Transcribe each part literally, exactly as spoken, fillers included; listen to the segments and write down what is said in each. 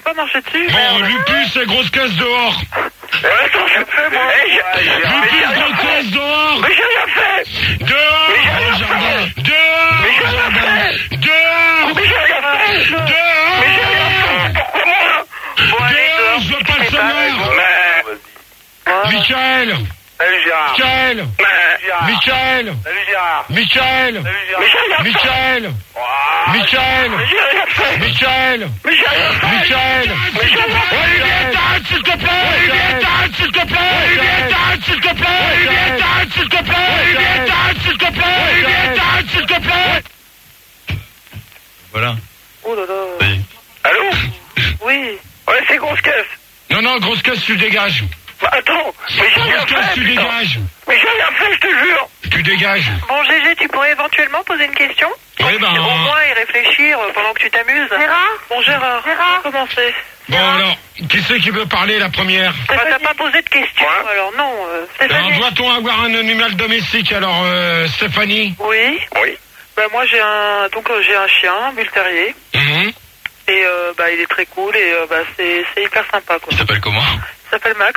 pas marcher dessus. Bon, Lupus et grosse caisse dehors. Eh, attends, je fais moi. Lupus, grosse caisse dehors. Mais j'ai rien fait. Dehors. Mais j'ai rien au jardin. fait. Dehors. Mais j'ai au rien jardin. fait. Dehors. Mais j'ai rien fait. Dehors. Mais j'ai rien fait. Pourquoi moi? Bon, allez, Dehors, dehors. je veux pas le C'est sonore. Mais... Michael. Salut Gérard. Michael. Gérard. Michael. Salut Gérard. Michael. Salut Gérard. Mais j'ai rien fait. Michael. Ouah. Michael. Mais j'ai rien fait. Michael. Mais j'ai rien fait. Michael. Mais j'ai rien fait. Olivier, t'arrêtes, s'il te plaît. Olivier, t'arrêtes, s'il te plaît. Olivier, t'arrêtes, s'il te plaît. Olivier, t'arrêtes, s'il te plaît. Olivier, t'arrêtes, s'il te plaît. Olivier, t'arrêtes, s'il te plaît. Voilà. Oh là là. Oui. Allô? Oui. Ouais, c'est grosse caisse. Non, non, grosse caisse, tu dégages. Bah, attends. Mais j'ai rien Grosse caisse, fait. tu putain. dégages. Mais j'ai rien fait, je te jure. Tu dégages. Bon, Gégé, tu pourrais éventuellement poser une question? Oui, ben... Au moins y réfléchir euh, pendant que tu t'amuses. Gérard? Bon, Gérard. Gérard. Comment c'est? Bon, alors, qui c'est qui veut parler, la première? Bah, t'as pas posé de question, Ouais. alors non. Euh, Alors, Stéphanie? doit-on avoir un animal domestique? Alors, euh, Stéphanie? Oui. Oui. Bah, moi, j'ai un... Donc, euh, j'ai un chien, un bull terrier. Mhm. Et euh, bah, il est très cool et euh, bah, c'est c'est hyper sympa, quoi. Il s'appelle comment? Il s'appelle Max.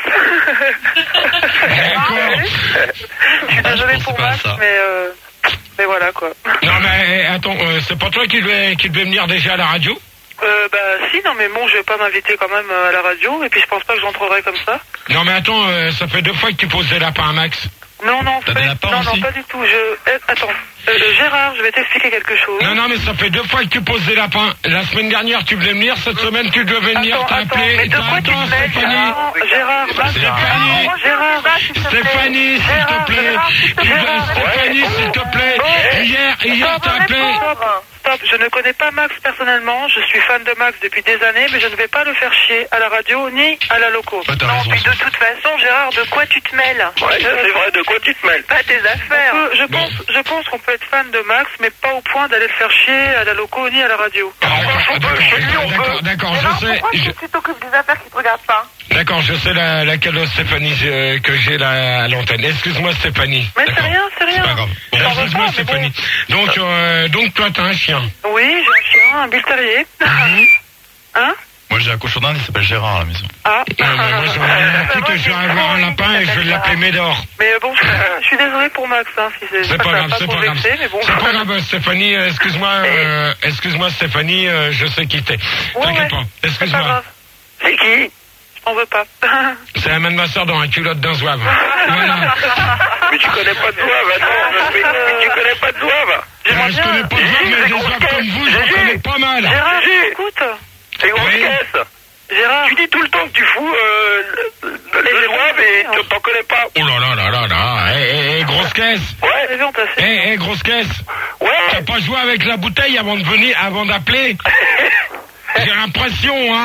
D'accord. Je suis désolée Je pensais pour pas à Max, ça. mais, euh, mais voilà, quoi. Non, mais attends, euh, c'est pas toi qui devais, qui devais venir déjà à la radio? Euh, bah si, non mais bon, je vais pas m'inviter quand même euh, à la radio, et puis je pense pas que j'entrerai comme ça. Non, mais attends, euh, ça fait deux fois que tu poses des lapins à Max. Non, non, T'as pas- des lapins non, non, aussi pas du tout. Je... eh, attends, euh, euh, Gérard, je vais t'expliquer quelque chose. Non, non, mais ça fait deux fois que tu poses des lapins. La semaine dernière, tu voulais venir, cette semaine, tu devais venir, Attends, t'as attends, appelé. mais de t'as- quoi tu attends, te mêles, Stéphanie. Gérard? Gérard, va, Stéphanie. Gérard, Gérard, va, s'il te plaît. Stéphanie, s'il te plaît. Gérard, s'il te Tu plaît. vas- Stéphanie, s'il te plaît. Ouais. Hier, hier, t'as appelé. Stop, stop, je ne connais pas Max personnellement, je suis fan de Max depuis des années, mais je ne vais pas le faire chier à la radio ni à la loco. Ouais, t'as non, raison, puis ça. de toute façon, Gérard, de quoi tu te mêles? Ouais, ça c'est vrai. De quoi tu te mêles? Pas tes affaires. On peut- je Bon. pense, je pense qu'on peut être fan de Max, mais pas au point d'aller le faire chier à la loco ni à la radio. Ah, D'accord, d'accord, chez lui, on d'accord, peut. d'accord, Gérard, je sais. pourquoi je- tu t'occupes des affaires qui te regardent pas? D'accord, je sais la, laquelle Stéphanie euh, que j'ai là à l'antenne. Excuse-moi, Stéphanie. Mais c'est D'accord. rien, c'est rien. C'est pas grave. Bon, J'en veux excuse-moi, pas, mais bon. Stéphanie. Donc, euh, donc, toi, t'as un chien. Oui, j'ai un chien, un bull terrier. Hein? Moi j'ai un cochon d'Inde, il s'appelle Gérard à la maison. Ah. Euh, moi, j'en ai rien à foutre, je vais avoir un lapin et je vais l'appeler Médor. Mais bon, je, je suis désolée pour Max, hein, si c'est C'est pas grave, c'est pas grave. vexer, mais bon. C'est pas grave, Stéphanie, euh, excuse-moi, euh, excuse-moi, Stéphanie, euh, je sais qui t'es. Ouais, T'inquiète ouais, pas, c'est pas excuse-moi. grave. C'est qui? Je t'en veux pas. C'est la main de ma soeur dans la culotte d'un zouave. Voilà. Mais tu connais pas de zouave, attends. Mais, mais tu connais pas de zouave. Euh, je connais pas de zouave, mais des zouaves comme vous, je connais pas mal. Gérard, Gégé. écoute. C'est grosse Oui. caisse. Gérard. Tu dis tout le temps que tu fous euh, le, le, le zouave et tu t'en connais pas. Oh là là là là là, eh, eh, eh, grosse caisse. Ouais. J'ai vu, on t'a Eh, fait. eh, grosse caisse. Ouais. T'as pas joué avec la bouteille avant de venir, avant d'appeler? J'ai l'impression, hein.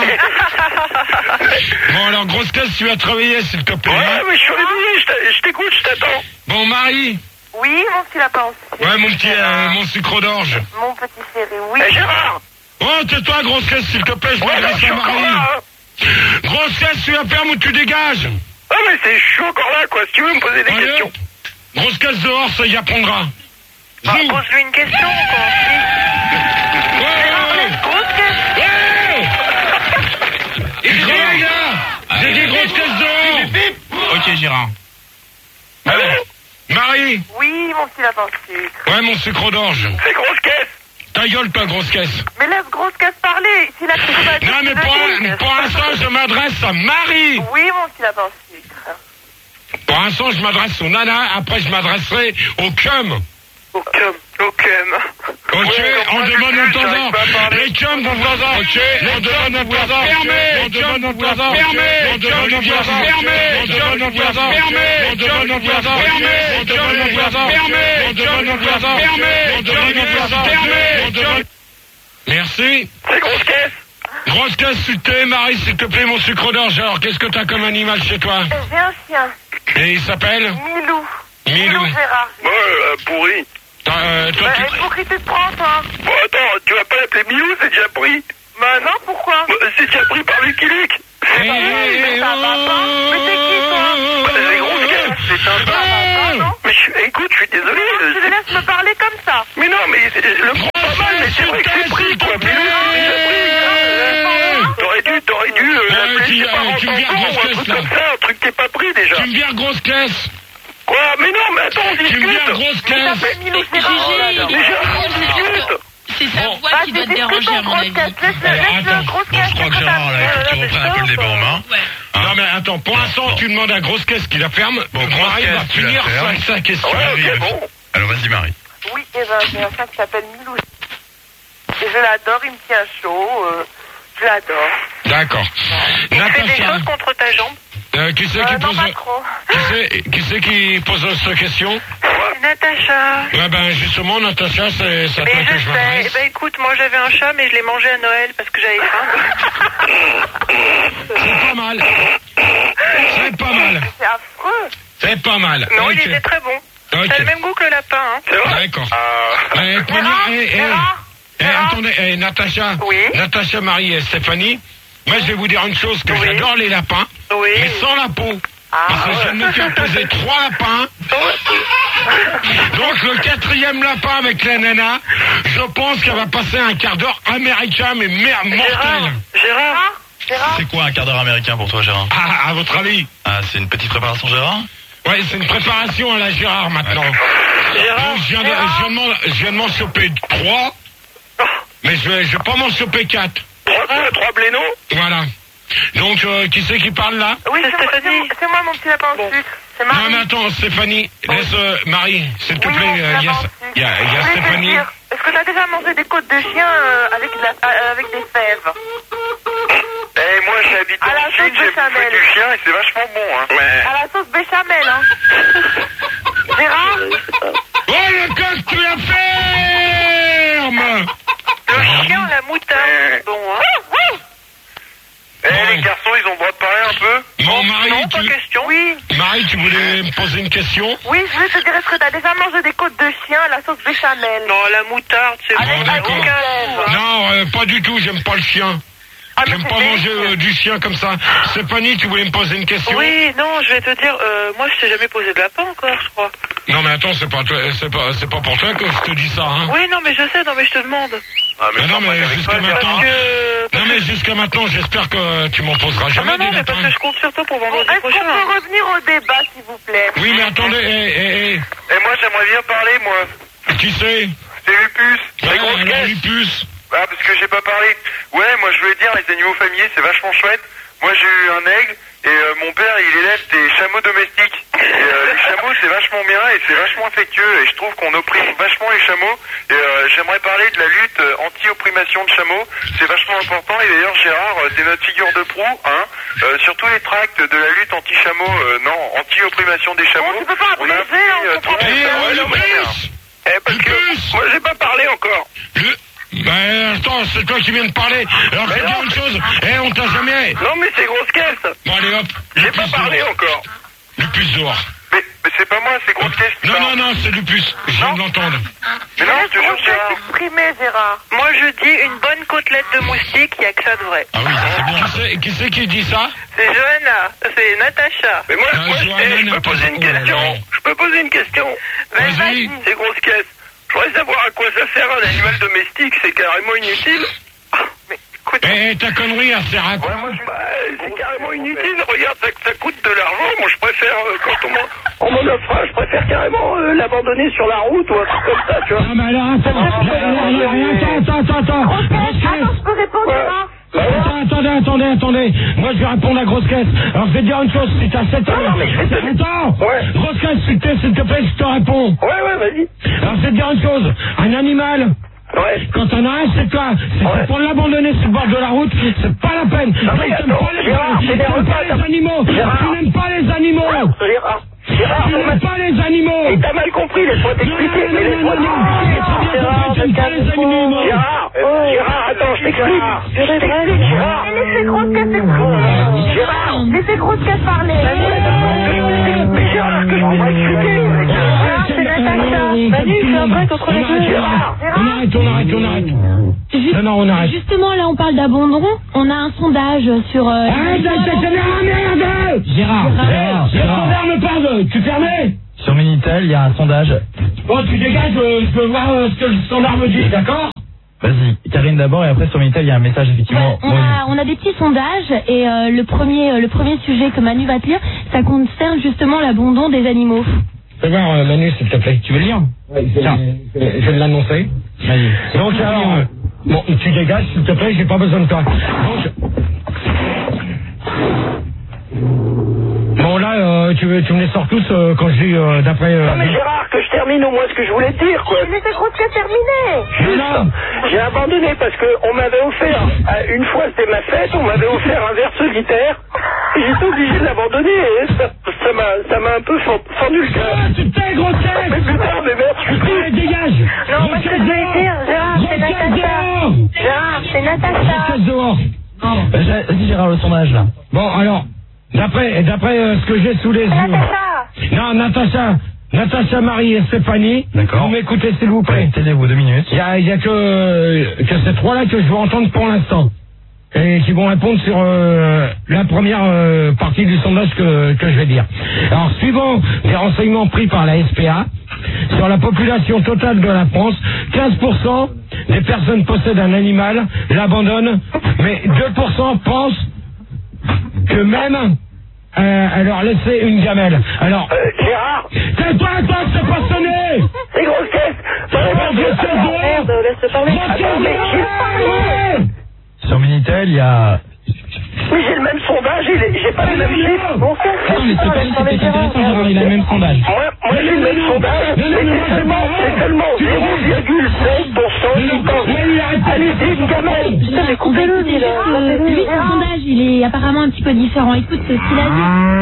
Bon, alors, grosse caisse, tu vas travailler, s'il te plaît. Ouais, hein. mais je suis désolé, je t'a- je t'écoute, je t'attends. Bon, Marie. Oui, mon petit lapin aussi. Ouais, mon petit, euh, mon sucre d'orge. Mon petit chéri, oui. Eh Gérard. Oh, tais-toi, grosse caisse, s'il te plaît, je Ouais, là, je m'adresse suis à encore Marie. là. Hein. Grosse caisse, tu vas fermer ou tu dégages? Ah, mais c'est, je suis encore là, quoi. Si tu veux me poser des Allez. questions. Grosse caisse dehors, ça y apprendra. Bah, Zou. pose-lui une question, quoi. Ouais, ouais, ouais. Grosse caisse. Ouais. Il dit, les gars, j'ai dit grosse caisse dehors. Ok Gérard. Allez. Marie. Oui, mon petit lapin sucre. Ouais, mon sucre d'orge. C'est grosse caisse. Ta gueule, toi, grosse caisse. Mais laisse grosse caisse parler. S'il a quelque chose à dire, Non, mais tu le pour, dis. pour l'instant, je m'adresse à Marie. Oui, mon petit lapin sucre. Pour l'instant, je m'adresse au nana. Après, je m'adresserai au cum. Au cum. Au cum. Ok, Ouais, on moi, demande du un cul, temps j'arrive pas à parler. Les cums, vous voisins. Ok, on demande un voisin. Fermé. On demande un voisin. Fermé. On demande un voisin. Fermé. On demande un voisin. Fermé. On demande un voisin. Fermé. On demande un voisin. Fermé. On demande un voisin. Fermé. On demande un voisin. Fermé. On demande. Merci. C'est grosse caisse. Grosse caisse, s'il te plaît, Marie, s'il te plaît, mon sucre d'orge. Alors, qu'est-ce que t'as comme animal chez toi? J'ai un chien. Et il s'appelle Milou. Milou. Gérard. Ouais, euh, pourri. T'as, euh, toi, Bah, tu... pour qui tu te prends, toi? Bon, attends, tu vas pas l'appeler Milou, c'est déjà pris. Bah non, pourquoi? Bah, c'est déjà pris par Lucky Luke. Eh, mais ça va pas. Mais c'est qui, toi? Bah, c'est grosse caisse. C'est un ça va pas, non? Mais je, écoute, je suis désolé. Tu le laisses me parler comme ça. Mais non, mais c'est- le prends pas mal, mais c'est vrai que c'est pris, quoi. Milou, c'est déjà pris. T'aurais dû, t'aurais Tu me viens grosse caisse. Quoi? Mais non, mais attends, on Tu discute. me viens grosse caisse. C'est sa voix Bah, qui doit tu te déranger, à mon avis. Alors, attends, grosse bon, je crois que Gérard, là, il faut que tu reprennes un peu le débat en main. Ouais. Hein? Non mais attends, pour l'instant Bon. tu demandes à grosse caisse qui la ferme. Bon, Donc grosse Marie va caisse, tu la finir fermes. sa, sa question. Ouais, Allez, ok, bon. Alors, vas-y, Marie. Oui, et ben, j'ai un chien qui s'appelle Milou. Et je l'adore, il me tient chaud. Euh, je l'adore. D'accord. Il fait des Natacha, choses contre ta jambe. euh, qui c'est Euh, qui non, pose pas trop. qui c'est qui c'est qui pose cette question? C'est Natacha. Ouais ben justement Natacha c'est c'est à Mais toi que je je sais. Eh m'adresse. ben écoute, moi j'avais un chat, mais je l'ai mangé à Noël parce que j'avais faim. C'est pas mal. C'est pas mal. C'est affreux. C'est pas mal. Non, Ok. il était très bon. Ok. Ça a le même goût que le lapin, hein. C'est vrai? D'accord. Ah. Eh, Pognon, Gérard, eh, eh, Gérard, eh, Gérard. attendez, eh, Natacha, Oui. Natacha, Marie et Stéphanie, moi je vais vous dire une chose, que Oui. j'adore les lapins, Oui. mais sans la peau. Ah, Parce que je viens de me faire poser trois lapins. Donc le quatrième lapin avec la nana, je pense qu'elle va passer un quart d'heure américain, mais merde, Gérard, mortel. Gérard, Gérard, C'est quoi un quart d'heure américain pour toi, Gérard? Ah, à votre avis? Ah, c'est une petite préparation, Gérard? Ouais, c'est une préparation à la Gérard maintenant. Gérard, Donc, je viens de, je viens de m'en- je viens de m'en choper trois, mais je vais, je vais pas m'en choper quatre. Trois, trois blénos? Voilà. Donc, euh, qui c'est qui parle là? oui, c'est c'est moi, Stéphanie. c'est- c'est moi mon petit lapin au sucre. C'est Non, Marie. mais attends, Stéphanie, laisse euh, Marie, s'il te Oui, plaît. mon petit euh, Il y a, lapin au sucre. il y a- il y a Je voulais te Stéphanie. dire, est-ce que tu as déjà mangé des côtes de chien euh, avec, de la, euh, avec des fèves? Eh, moi j'habite À dans la le sud, sauce j'ai béchamel. bouffé du chien et c'est vachement bon, hein. Ouais. À la sauce béchamel, hein. Gérard, Oh, le coq, tu la fermes! le chien, la moutarde. Bon, hein. Eh, Ouais. les garçons, ils ont le droit de parler un peu? Bon, Marie, Non, pas tu... question. oui, Marie, tu voulais me poser une question? oui, je voulais te dire, est-ce que tu as déjà mangé des côtes de chien à la sauce béchamel? Non, la moutarde, c'est Avec- bon. Bon, d'accord. Aucun goût, hein. Non, euh, pas du tout, j'aime pas le chien. Ah, mais J'aime c'est pas manger délicieux. euh, du chien comme ça. Stéphanie, tu voulais me poser une question? Oui, non, je vais te dire, euh, moi je t'ai jamais posé de lapin encore, je crois. Non, mais attends, c'est pas, toi- c'est pas, c'est pas pour toi que je te dis ça, hein. Oui, non, mais je sais, non, mais je te demande. Ah, Mais non, pas mais avec jusqu'à toi, maintenant. Parce que... Non, mais jusqu'à maintenant, j'espère que tu m'en poseras Ah, jamais non, non, des mais parce lapins. que je compte sur toi pour Bon, vendredi est-ce qu'on prochain. hein. peut revenir au débat, s'il vous plaît? Oui, mais attendez, eh, eh, Et moi j'aimerais bien parler, moi. eh, qui c'est? C'est Lupus. Ah, La grosse alors, caisse. Lupus. Ah, parce que j'ai pas parlé. Ouais, moi je voulais dire, les animaux familiers, c'est vachement chouette. Moi j'ai eu un aigle, et euh, mon père, il élève des chameaux domestiques. Et euh, les chameaux, c'est vachement bien, et c'est vachement affectueux, et je trouve qu'on opprime vachement les chameaux. Et euh, j'aimerais parler de la lutte euh, anti-opprimation de chameaux. C'est vachement important, et d'ailleurs, Gérard, euh, c'est notre figure de proue, hein. Euh, sur tous les tracts de la lutte anti-chameaux, euh, non, anti-opprimation des chameaux. Bon, tu peux pas on a abuser, appris, on euh, comprend tout le Eh, monde. oh, Ouais, non, mais Lupus! Eh, parce que Lupus moi j'ai pas parlé encore. Le- Ben, attends, c'est toi qui viens de parler. Alors, je vais te dire une chose. Eh, on t'a jamais... Non, mais c'est grosse caisse. Bon, allez, hop. J'ai Lupus pas parlé dehors. encore. Lupus dehors. Mais, mais c'est pas moi, c'est grosse caisse. qui Non, parle. non, non, c'est Lupus. Je viens de l'entendre. Mais non, Laisse je te jure, Grosse Gérard. Caisse s'exprimer, Gérard. Moi je dis une bonne côtelette de moustique, il y a que ça de vrai. Ah oui, ça, c'est bien. Qui c'est, qui c'est qui dit ça? C'est Johanna, c'est Natacha. Mais moi, Ah, moi, Johanna, je, je peux n'importe poser une quoi, question. là. Je peux poser une question. Vas-y. Vas-y. C'est grosse caisse. Je voudrais savoir à quoi ça sert un animal domestique. C'est carrément inutile. Mais écoute, Eh, ta connerie, elle sert à quoi? Ouais, moi, je... bah, c'est carrément inutile. Regarde, ça, ça coûte de l'argent. Moi, je préfère, euh, quand on m'en, on m'en offre un, je préfère carrément euh, l'abandonner sur la route ou un truc comme ça, tu vois. Non, mais alors, attends, attends, attends, attends, Grosse attends. Caisse, attends, je peux répondre, Ouais. Gérard? Attends, attendez, attendez, attendez. Moi, je vais répondre à grosse caisse. Alors, je vais te dire une chose. Si t'as sept ans... non, mais je vais te- Attends. Ouais. Grosse caisse, s'il te, s'il te plaît, je te réponds. Ouais, ouais, vas-y. Alors, je vais te dire une chose. Un animal... Ouais. Quand t'en as un, c'est toi. C'est Ouais. pour l'abandonner sur le bord de la route, c'est pas la peine. Non, mais Donc, t'aimes attends, pas les, Gérard, tu t'énerve n'aimes pas, pas les t'as- animaux. Gérard. Tu n'aimes pas les animaux. Gérard. Gérard, Tu on m'a n'aimes pas les animaux. Et t'as mal compris, laisse-moi t'expliquer. Non, non, Mais non, laisse-moi non, non, non. t'expliquer. Très bien Gérard, compris, tu n'aimes pas les animaux. Gérard, Gérard, attends, je t'explique. Je t'explique, Gérard. Laissez Grosse Caisse s'exprimer. Gérard. Laissez Grosse Caisse parler. Mais Gérard, que je peux expliquer. Gérard, c'est Natacha. Manu, fais un break entre les deux. Gérard. On arrête, on arrête, on arrête. Juste- Non, non, on arrête. Justement, là, on parle d'abandon. On a un sondage sur... Euh, Ah, les ça, animaux ça, ça, abandonnés. merde. Gérard, Gérard, Le Gérard. standard me parle. Tu fermais? Sur Minitel, il y a un sondage. Bon, tu dégages, euh, je veux voir euh, ce que le standard me dit, d'accord? Vas-y, Karine d'abord et après sur Minitel, il y a un message effectivement. Ouais, on, a, on a des petits sondages et euh, le, premier, euh, le premier sujet que Manu va te lire, ça concerne justement l'abandon des animaux. Fais voir euh, Manu s'il te plaît. Tu veux le lire? Oui, je, je, je vais l'annoncer. Vas-y. Donc alors, euh, bon, tu dégages s'il te plaît, j'ai pas besoin de toi. Donc, bon là, euh, tu, tu me les sors tous euh, quand je dis euh, d'après... Euh, non mais Gérard, que je termine au moins ce que je voulais te dire, quoi. Mais c'est Grosse Caisse terminé. Juste, j'ai abandonné parce que on m'avait offert, euh, une fois c'était ma fête, on m'avait offert un verre solitaire, et j'étais obligé de l'abandonner, et ça, ça m'a, ça m'a un peu fendu le cœur. Ah, tu t'es Grosse Caisse. Mais putain, mais merde, je suis Allez, dégage. Non, moi ce que je voulais dire, Gérard, c'est Natacha. Gérard, c'est Natacha. Grosse Caisse dehors. Vas-y Gérard, le sondage là. Bon alors, d'après, d'après euh, ce que j'ai sous les yeux... Natacha. Non, Natacha. Natacha, Marie et Stéphanie. D'accord. Vous m'écoutez s'il vous plaît. Taisez-vous deux minutes. Il y a, il y a que, que ces trois-là que je veux entendre pour l'instant. Et qui vont répondre sur euh, la première euh, partie du sondage que, que je vais dire. Alors, suivant les renseignements pris par la S P A, sur la population totale de la France, quinze pour cent des personnes possèdent un animal, l'abandonnent, mais deux pour cent pensent que même euh, à leur laisser une gamelle. Alors, Euh, Gérard, tais-toi, toi, c'est pas sonné. c'est Grosse Caisse. Grosse Caisse dehors. Merde, laisse parler. Grosse Caisse Attends, mais dehors. Sur Minitel, il y a... Mais j'ai le même sondage, et les- j'ai pas les mêmes chiffres. Bon sang, Attends, mais c'est pas c'est peut-être intéressant, Gérard, il a le même sondage. Moi, moi j'ai le même sondage, mais c'est seulement, c'est seulement zéro virgule cinq pour cent qui pensent à laisser une gamelle. Putain, mais coupez-le, lui, là. Euh, lui, son sondage, il est apparemment un petit peu différent. Écoute ce qu'il a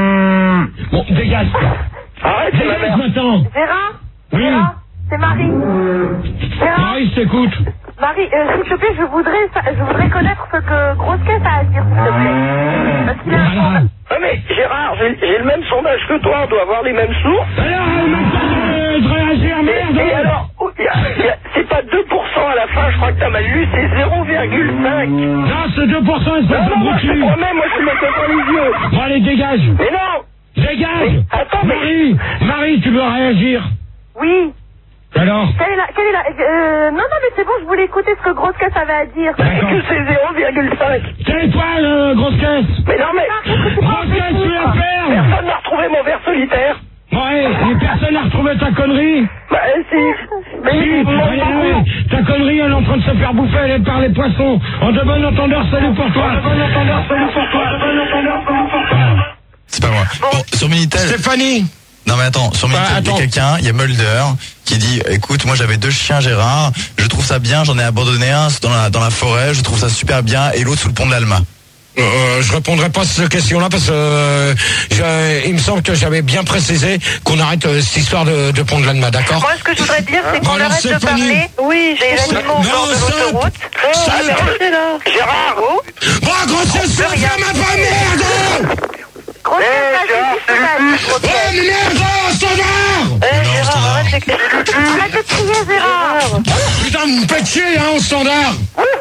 dit. Bon, dégage. Arrête, c'est ma Dégage mère. maintenant. Gérard. Oui. Gérard, c'est Marie. Gérard. Marie, je t'écoute. Marie, euh, s'il te plaît, je voudrais, sa- je voudrais connaître ce que Grosse Caisse a à dire, s'il te plaît. Parce qu'il a un sondage. Ouais, mais Gérard, j'ai j'ai le même sondage que toi, on doit avoir les mêmes sources. Alors, maintenant, je réagir, Et, merde. et alors, oh, y a- y a- c'est pas deux pour cent à la fin, je crois que t'as mal lu, c'est zéro virgule cinq. Non, c'est deux pour cent, espèce Non, de non, moi je te brochure. promets, moi je te mets dans les yeux. Bon, allez, dégage. Mais non. Dégage. Mais attends, mais- Marie, Marie, tu dois réagir. Oui. Alors, Quelle est la, quelle est la, euh, non, non, mais c'est bon, je voulais écouter ce que Grosse Caisse avait à dire. C'est D'accord. que c'est zéro virgule cinq. tais-toi, euh, grosse caisse. Mais non, mais Grosse caisse, tu la fermes. personne n'a retrouvé mon verre solitaire. Ouais, et personne n'a retrouvé ta connerie. Bah si. Mais Si, il me manque regardez, beaucoup. ta connerie, elle est en train de se faire bouffer, elle est par les poissons. En de bon entendeur, salut pour toi. En de bon entendeur, salut pour toi. En de bon entendeur, salut pour toi. C'est pas moi. Bon, sur Minitel. Stéphanie. Non mais attends, sur Minitel, Bah, il y a attends. quelqu'un, il y a Mulder, qui dit, écoute, moi j'avais deux chiens Gérard, je trouve ça bien, j'en ai abandonné un dans la, dans la forêt, je trouve ça super bien, et l'autre sous le pont de l'Alma. Euh, je répondrai pas à cette question-là parce que euh, je- il me semble que j'avais bien précisé qu'on arrête euh, cette histoire de, de pont de l'Alma, d'accord? Moi, ce que je voudrais dire, c'est Bon, qu'on alors, arrête de Stéphanie. parler. Oui, des animaux au Non, bord de stop. l'autoroute. Stop. Ah, mais arrêtez là. Gérard. Bon, grossesse, peut rien. ma pas merde. Grosse Eh, Caisse, Gérard, vas-y, c'est la vie, Grosse Oh, Caisse. mais merde, standard. Eh, Non, Gérard, standard. arrête avec les... Arrête de crier, Gérard. Putain, vous me faites chier, hein, au standard.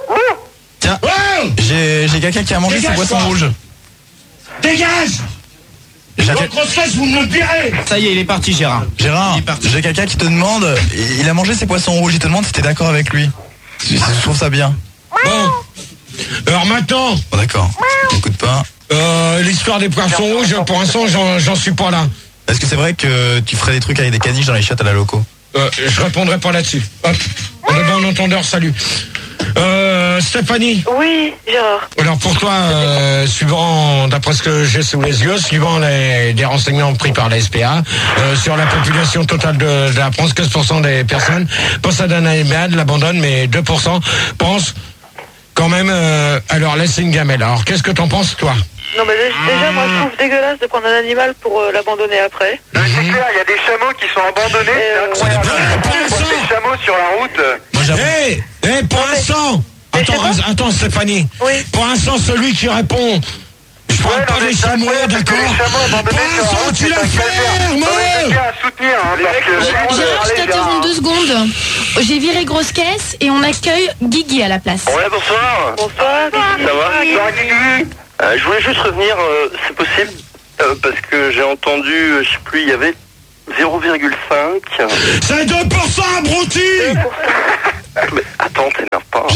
Tiens, Ouais. j'ai j'ai quelqu'un qui a mangé ses Dégage, poissons toi. rouges. Dégage. J'ai- Votre grossesse, vous me le direz. Ça y est, il est parti Gérard. Gérard, Il est parti. j'ai quelqu'un qui te demande, il a mangé ses poissons rouges, il te demande si t'es d'accord avec lui. Je je trouve ça bien. Bon. Alors maintenant, Bon d'accord, écoute pas. euh, l'histoire des poissons rouges, pour l'instant, j'en, j'en suis pas là. Est-ce que c'est vrai que tu ferais des trucs avec des caniches dans les chiottes à la loco? Euh, je répondrai pas là-dessus. Hop. On est bon entendeur, salut. Euh, Stéphanie. Oui, Gérard. Alors pour toi, euh, suivant, d'après ce que j'ai sous les yeux, suivant les, les renseignements pris par la S P A, euh, sur la population totale de, de la France, quinze pour cent des personnes possèdent un animal, l'abandonnent, mais deux pour cent pensent quand même euh, à leur laisser une gamelle. Alors qu'est-ce que t'en penses, toi? Non, mais déjà, moi, je trouve dégueulasse de prendre un animal pour euh, l'abandonner après. Non, c'est clair, il y a des chameaux qui sont abandonnés, Euh, c'est incroyable. ouais, pour On l'instant. voit des chameaux sur la route. Moi j'avoue. Hé, hey, pour l'instant, mais attends, c'est bon. attends, Stéphanie. Oui. Pour l'instant, celui qui répond, je parle Ouais, pas non, mais des c'est chameaux, incroyable, parce que d'accord. les chameaux abandonnés Pour sur la l'instant, route, tu c'est la un calvaire. fermes. Non, mais c'est bien à soutenir, hein, parce que... Gérard, je t'interromps deux secondes. J'ai viré Grosse Caisse et on accueille Guigui à la place. Ouais, bonsoir. Bonsoir, Guigui. Ça va? Bonsoir, Guigui. Euh, je voulais juste revenir, euh, c'est possible, euh, parce que j'ai entendu, euh, je sais plus, il y avait zéro virgule cinq. C'est deux pour cent, abruti. Mais attends, t'énerve pas. J'ai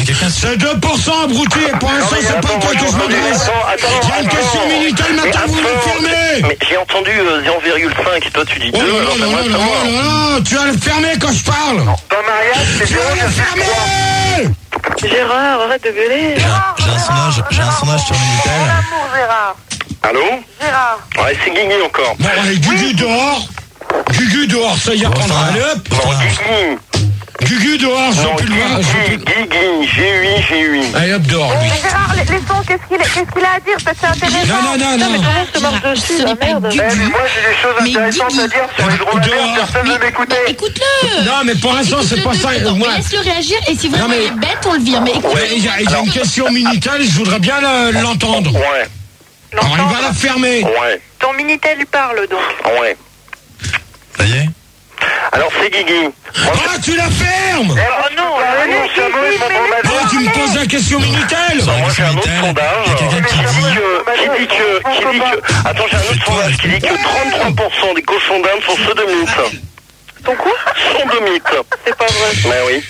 C'est deux pour cent, abruti, et pour l'instant, c'est pas toi que je m'adresse. Il y a une question Minitel, maintenant vous le fermez. Mais j'ai entendu euh, zéro virgule cinq, toi tu dis deux. Oh là là là là là là, tu vas le fermer quand je parle. Dans mariage, c'est Tu vas le fermer. Gérard, arrête de gueuler. J'ai un, j'ai un sondage, j'ai un sondage sur Minitel. Mon amour, Gérard. Allô? Gérard. Ouais, c'est Guigui encore. Bon, allez, Gugu dehors. Gugu dehors, ça y apprendra. Allez hop. Non, Guigui. Gugu dehors, je Non, peux le voir. Guigui, Guigui, G huit, G huit. Allez hop dehors, lui. Mais Gérard, les, les sons, qu'est-ce qu'il qu'est-ce qu'il a à dire? Peut-être c'est intéressant. Non, non, non, non. mais tout le monde se marche dessus, Ce la n'est pas merde. Gugu. Eh, mais moi j'ai des choses Mais intéressantes Guigui. à dire sur les dromadaires, Dehors. personne ne m'écoutait. Écoute-le. Non, mais pour l'instant, c'est pas ça. Non, Moi, mais laisse-le réagir et si vraiment Non, mais- il est bête, on le vire. Mais écoute, ouais, il y a, il y a une question Minitel, je voudrais bien le- l'entendre. Ouais, Alors, il va la fermer. ouais, Ton Minitel lui parle donc. ouais. Ça y est? Alors c'est Guigui. Ah, tu la fermes. Oh non, Ah, mais mon chameau et mon dromadaire. Ah, tu me poses la question Minitel. Sur la Moi j'ai question un autre Minitel, sondage il y a quelqu'un qui qui dit dit... que, qui dit que, qui dit que, attends j'ai un autre sondage qui dit que trente-trois pour cent des cochons d'Inde sont sodomites. Ton coup? Sodomites. C'est pas vrai. Ben oui.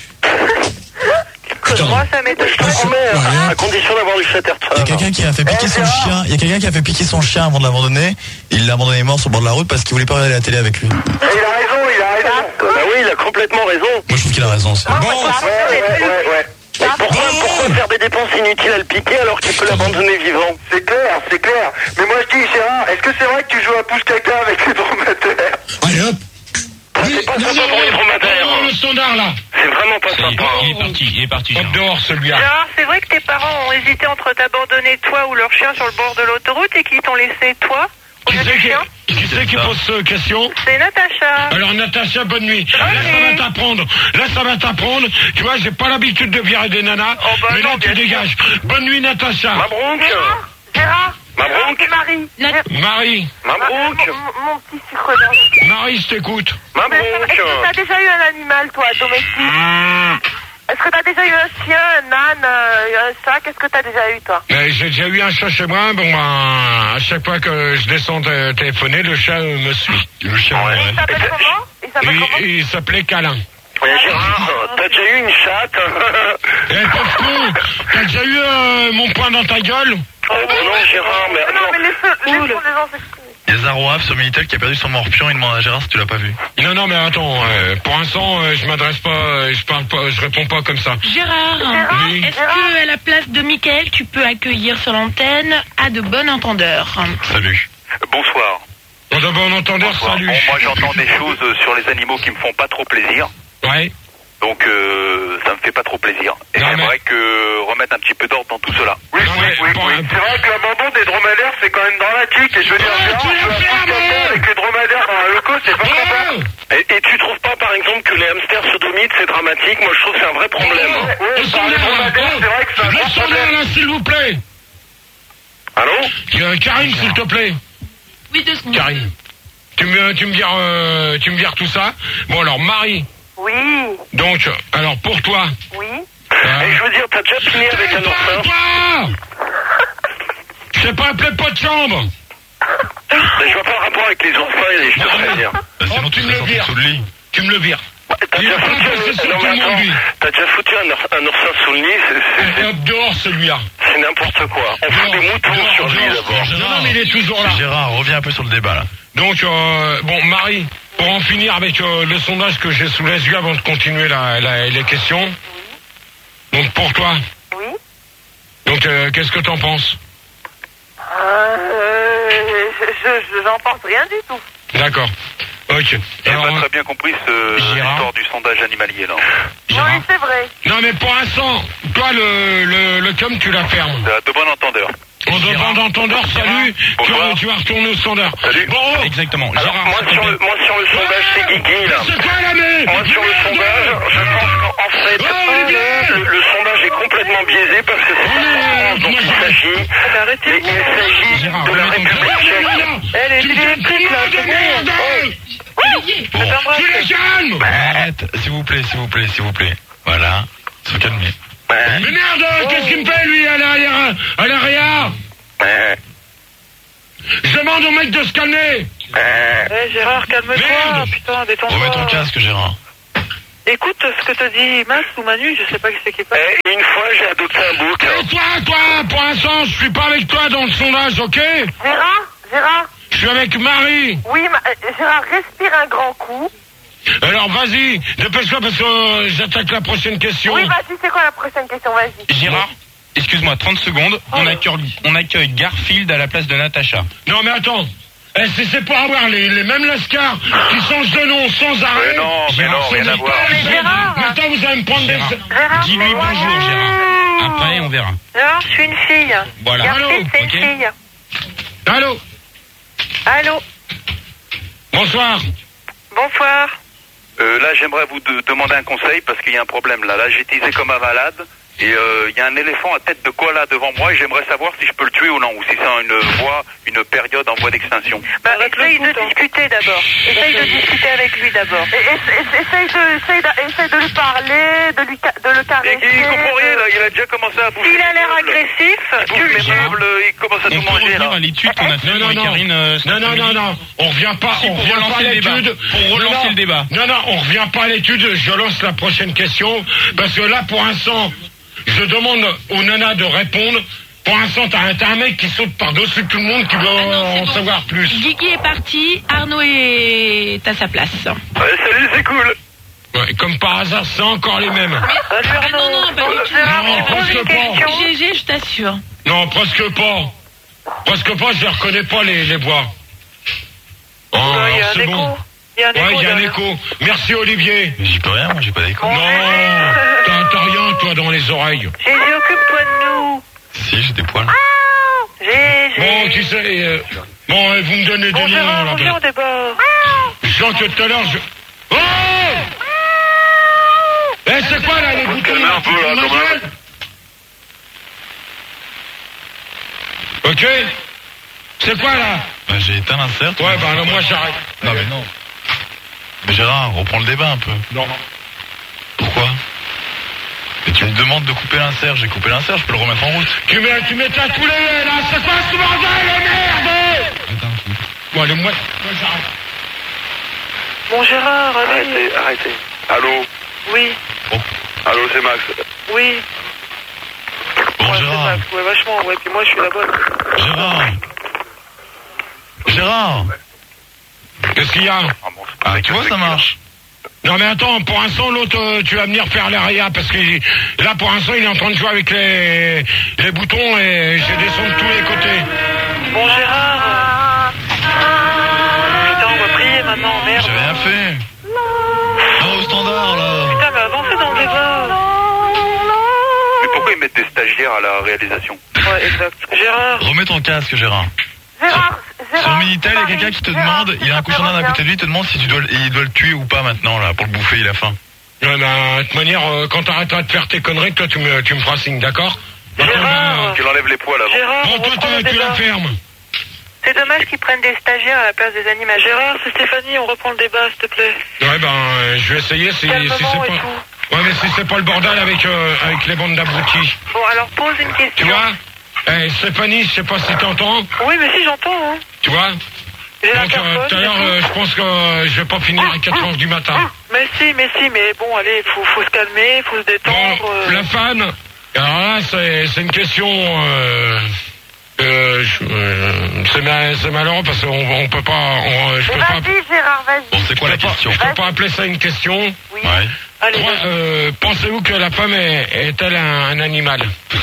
Moi, ça m'étonne Je te pas. promets, à condition d'avoir du Il y a Chatterton. quelqu'un qui a fait piquer son chien. Il y a quelqu'un qui a fait piquer son chien avant de l'abandonner. Il l'a abandonné mort sur le bord de la route parce qu'il voulait pas regarder la télé avec lui. Moi, Et il a raison, il a raison. Ben oui, il a complètement raison. je trouve qu'il a raison. c'est- Bon, Ouais, ouais, ouais, ouais. Et pourquoi, pourquoi faire des dépenses inutiles à le piquer alors qu'il peut l'abandonner vivant? C'est clair, c'est clair. Mais moi je dis, Gérard, est-ce que c'est vrai que tu joues à pouce caca avec les dromadaires? allez hop. C'est pas sympa pour les dromadaires. Oh, le standard là. C'est vraiment pas sympa. Il est parti, il est parti. Hop dehors celui-là. Gérard, c'est vrai que tes parents ont hésité entre t'abandonner toi ou leur chien sur le bord de l'autoroute et qu'ils t'ont laissé toi au Qui lieu c'est du qui, chien? qui, c'est qui pose cette question? C'est Natacha. Alors Natacha, bonne nuit. Là ça va t'apprendre. Là ça va t'apprendre. Tu vois, j'ai pas l'habitude de virer des nanas. Oh, bah mais non, là tu bien sûr. dégages. Bonne nuit Natacha. Mabrouk. Gérard, Gérard, Mabrouk. c'est Marie. Nat- Marie. Mabrouk. Mon, mon petit sucre d'orge. Marie, je t'écoute. Mais Est-ce Mabrouk. que t'as déjà eu un animal, toi, domestique? Mmh. Est-ce que t'as déjà eu un chien, un âne, un, un chat? Qu'est-ce que t'as déjà eu, toi? Mais j'ai déjà eu un chat chez moi. Bon, ben, à chaque fois que je descends de téléphoner, le chat euh, me suit. Le chat. Ouais. Il s'appelle comment? Il s'appelle comment? Il, il s'appelait Câlin. Ouais, Gérard, t'as déjà eu une chatte? Eh, pauvre con, t'as déjà eu euh, mon poing dans ta gueule? Oh non, Gérard, mais Non, mais attends. laisse-le, laisse-le les gens s'exprimer. Il y a Zarouaf sur Minitel qui a perdu son morpion. Il demande à Gérard si tu l'as pas vu. Non, non, mais attends, euh, pour l'instant, euh, je m'adresse pas, euh, je parle pas, je réponds pas comme ça. Gérard, Oui. est-ce que à la place de Mickaël, tu peux accueillir sur l'antenne à de bon entendeur? Salut. Bonsoir. Bon, d'abord, on entendeur, Bonsoir. salut. Bon, moi j'entends des choses euh, sur les animaux qui me font pas trop plaisir. Ouais. Donc euh, ça me fait pas trop plaisir. Et Non, j'aimerais mais- que remettre un petit peu d'ordre dans tout cela. Oui, Non, oui, mais oui, bon, oui. euh, C'est vrai que l'abandon des dromadaires c'est quand même dramatique. Et je veux dire, Oh, Gérard, tu l'as je veux fait, un pouce mais- caca avec les dromadaires dans un loco, c'est pas sympa. Oh, Et, et tu trouves pas, par exemple, que les hamsters sodomites, c'est dramatique? Moi, je trouve que c'est un vrai problème. oh, Ouais, le par les sondeur, dromadaires, oh, c'est vrai que c'est un le grand sondeur, problème. là, s'il vous plaît. Allô? Euh, Karine, s'il te plaît. Oui, deux secondes. Karine. Tu me, tu me vires, euh, tu me vires tout ça. Bon, alors, Marie. Oui, Donc, alors, pour toi. oui. hein, Et je veux dire, t'as déjà fini avec un oursin? Pas C'est pas appelé pas de chambre. Mais je vois pas le rapport avec les oursins, et je te préviens. Bah, sinon, Oh, tu tu me serais le sorti vires. sous le lit. Tu me le vires. T'as Il déjà est pas foutu passé un... sur Non, tout mais le monde, attends. lui. T'as déjà foutu un, ours- un oursin sous le lit? C'est- c'est- Et hop, dehors, celui-là. C'est n'importe quoi. On fout des moutons sur lui, d'abord. Non, non, mais il est toujours là. Gérard, reviens un peu sur le débat là. Donc, euh, bon, Marie, pour en finir avec euh, le sondage que j'ai sous les yeux avant de continuer la, la- les questions. Donc, pour toi. Oui. Donc, euh, qu'est-ce que t'en penses? Euh, je, je, j'en pense rien du tout. D'accord. Ok. J'ai Alors, pas très bien compris ce Gérard. l'histoire du sondage animalier là. Gérard. Oui, c'est vrai. Non, mais pour l'instant, toi, le, le, le com, tu la fermes. De bon entendeur. On demande d'entendeur, salut. Tu, Bonsoir. tu vas retourner au standard. Salut. Bon, oh. Exactement. Alors, Gérard, moi, s'il te sur plaît. le, moi, sur le sondage, c'est Guigui, là. C'est quoi la merde? Moi, sur le sondage, je pense qu'en fait, Oh, Olivier. le, le sondage est complètement biaisé parce que c'est Oh, pas mais, France dont moi, il je- s'agit. Mais arrêtez. Mais il s'agit Gérard, de la remets ton République casque. tchèque. Non, non, non. Eh, les Tu me fais électriques, là, de c'est merde. Olivier, Tu les calmes. Arrête, s'il vous plaît, s'il vous plaît, s'il vous plaît. Voilà. Se calmer. Ouais, Mais merde, qu'est-ce qu'il me fait, lui, à l'arrière, à l'arrière? ouais, Je demande au mec de se calmer. ouais. Eh, Gérard, calme-toi. Merde. Putain, détends-toi. Remets ton casque, Gérard. Écoute ce que te dit Max ou Manu, je sais pas qui c'est qui parle. Eh, une fois, j'ai adopté un bouc. Et toi, toi, pour l'instant, je suis pas avec toi dans le sondage, ok? Gérard, Gérard. Je suis avec Marie. Oui, ma... Gérard, respire un grand coup. Alors, vas-y, dépêche-toi parce que euh, j'attaque la prochaine question. Oui, vas-y, c'est quoi la prochaine question? Vas-y. Gérard, excuse-moi, trente secondes. On accueille, on accueille Garfield à la place de Natacha. Non, mais attends. Eh, c'est, c'est pour avoir les, les mêmes lascars qui changent de nom sans arrêt. Mais non, mais non, rien à voir. Mais Gérard. Maintenant, vous allez me prendre des... Gérard. Dis-lui bonjour, Gérard. Après, on verra. Gérard, je suis une fille. Voilà. Garfield, Allô, c'est ok. une fille. Allô? Allô. Bonsoir. Bonsoir. Euh, là, j'aimerais vous de- demander un conseil parce qu'il y a un problème là. Là, j'ai utilisé comme un malade et euh, il y a un éléphant à tête de koala devant moi et j'aimerais savoir si je peux le tuer ou non ou si c'est une voie, une période en voie d'extinction. Bah, essaye de discuter d'abord. Essaye de discuter avec lui d'abord. Et- et- et- Essaye de, essaye de, essaye de lui parler, de, lui ca- de le Et caresser. il comprend rien là, il a déjà commencé à bouffer. S'il a l'air les meubles. agressif, Il bouffe tu le les tues. meubles, il commence à On tout peut manger revenir là. à l'étude qu'on a fait Non, non, pour non. Karine. euh, cet Non, non, non, après-midi. non. On revient pas, Si, on pour revient relancer pas à le débat. l'étude. Pour relancer Non, non. le débat. Non, non, on revient pas à l'étude. Je lance la prochaine question. Parce que là, pour l'instant, je demande aux nanas de répondre. Pour l'instant, t'as un, t'as un mec qui saute par-dessus tout le monde qui veut Ah non, c'est en bon. savoir plus. Guigui est parti, Arnaud est à sa place. Ouais, salut, c'est cool. Ouais, comme par hasard, c'est encore les mêmes. Salut Ah Arnaud. non, non, pas du tout. Gérard, Non, tu poses presque une pas. question. G G, je t'assure. Non, presque pas. Presque pas, je les reconnais pas, les, les voix. Oh, Ouais, il y a alors, un c'est écho. bon. Il y a un Ouais, écho. il y a un derrière. écho. Merci, Olivier. J'y peux rien, moi, j'ai pas d'écho. Bon, Non, t'as, t'as rien, toi, dans les oreilles. Gégé, occupe-toi de nous. Si, j'ai des poils. Gégé. Bon, tu sais, euh, bon, euh, vous me donnez Bon, des noms, Gérard, là. reviens au débat. Je sens que tout à l'heure, je... Oh! Eh, c'est quoi, là, les boutons, calmer là, un peu, tu là, fous ma quand même. gueule? Ok? C'est quoi, là? Bah, j'ai éteint l'insert. Ouais, bah, alors, moi, j'arrête. Non, mais non. Mais Gérard, reprends le débat un peu. Non. Pourquoi? Et tu me demandes de couper l'insert, j'ai coupé l'insert, je peux le remettre en route. Tu mets, tu mets ta coulée, là, c'est quoi ce bordel, merde? Attends. Bon, allez, moi, moi, j'arrête. Bon, Gérard, allez. Arrêtez, arrêtez. Allô? Oui, Allô, c'est Max. oui. Bon, Ouais, c'est Gérard. Max. Ouais, vachement. Ouais, puis moi, je suis la bonne. Gérard. Gérard. Qu'est-ce qu'il y a? Ah, bon, c'est pas Ah, avec tu le vois, ça mec, là. marche. Non, mais attends, pour l'instant, l'autre, euh, tu vas venir faire l'aria, parce que là, pour l'instant, il est en train de jouer avec les, les boutons et je descends de tous les côtés. Bon, Gérard. Putain, on va prier maintenant, merde. J'ai rien fait. Non, au standard, là. Putain, mais avancez dans le débat. Mais pourquoi ils mettent des stagiaires à la réalisation? Ouais, exact. Gérard. Remets ton casque, Gérard. Gérard, Gérard. Sur Minitel, il y a quelqu'un qui te Gérard, demande, il a un cochon d'Inde à côté de lui, il te demande si tu dois, le- il doit le tuer ou pas maintenant, là, pour le bouffer, il a faim. Ouais, bah, de toute manière, euh, quand t'arrêteras de faire tes conneries, toi, tu me, tu me feras signe, d'accord? Gérard. Tu l'enlèves les poils avant. Gérard, Bon, on toi, reprend toi, le tu la débat. fermes. C'est dommage qu'ils prennent des stagiaires à la place des animateurs. Gérard, c'est Stéphanie, on reprend le débat, s'il te plaît. Ouais, ben, euh, je vais essayer si, si Calmement c'est et pas... tout. Ouais, mais si c'est pas le bordel avec, euh, avec les bandes d'abrutis. Bon, alors pose une question. Tu vois? Eh, Stéphanie, je sais pas si t'entends. Oui, mais si, j'entends, hein. Tu vois? J'ai Donc, euh, l'interphone, tout à l'heure, et tout. euh, je pense que euh, je vais pas finir à quatre heures du matin. Mais si, mais si, mais bon, allez, faut, faut se calmer, faut se détendre. Bon, euh. la fan, alors là, c'est c'est une question... Euh, euh, je- euh, c'est ma- c'est malheureux parce qu'on on peut pas... On, je peux Mais pas... vas-y, Gérard, vas-y. Bon, c'est quoi la question? Je peux pas appeler ça une question. Oui. Ouais. Allez, Toi, vas-y. euh, pensez-vous que la femme est- est-elle un, un animal? Euh,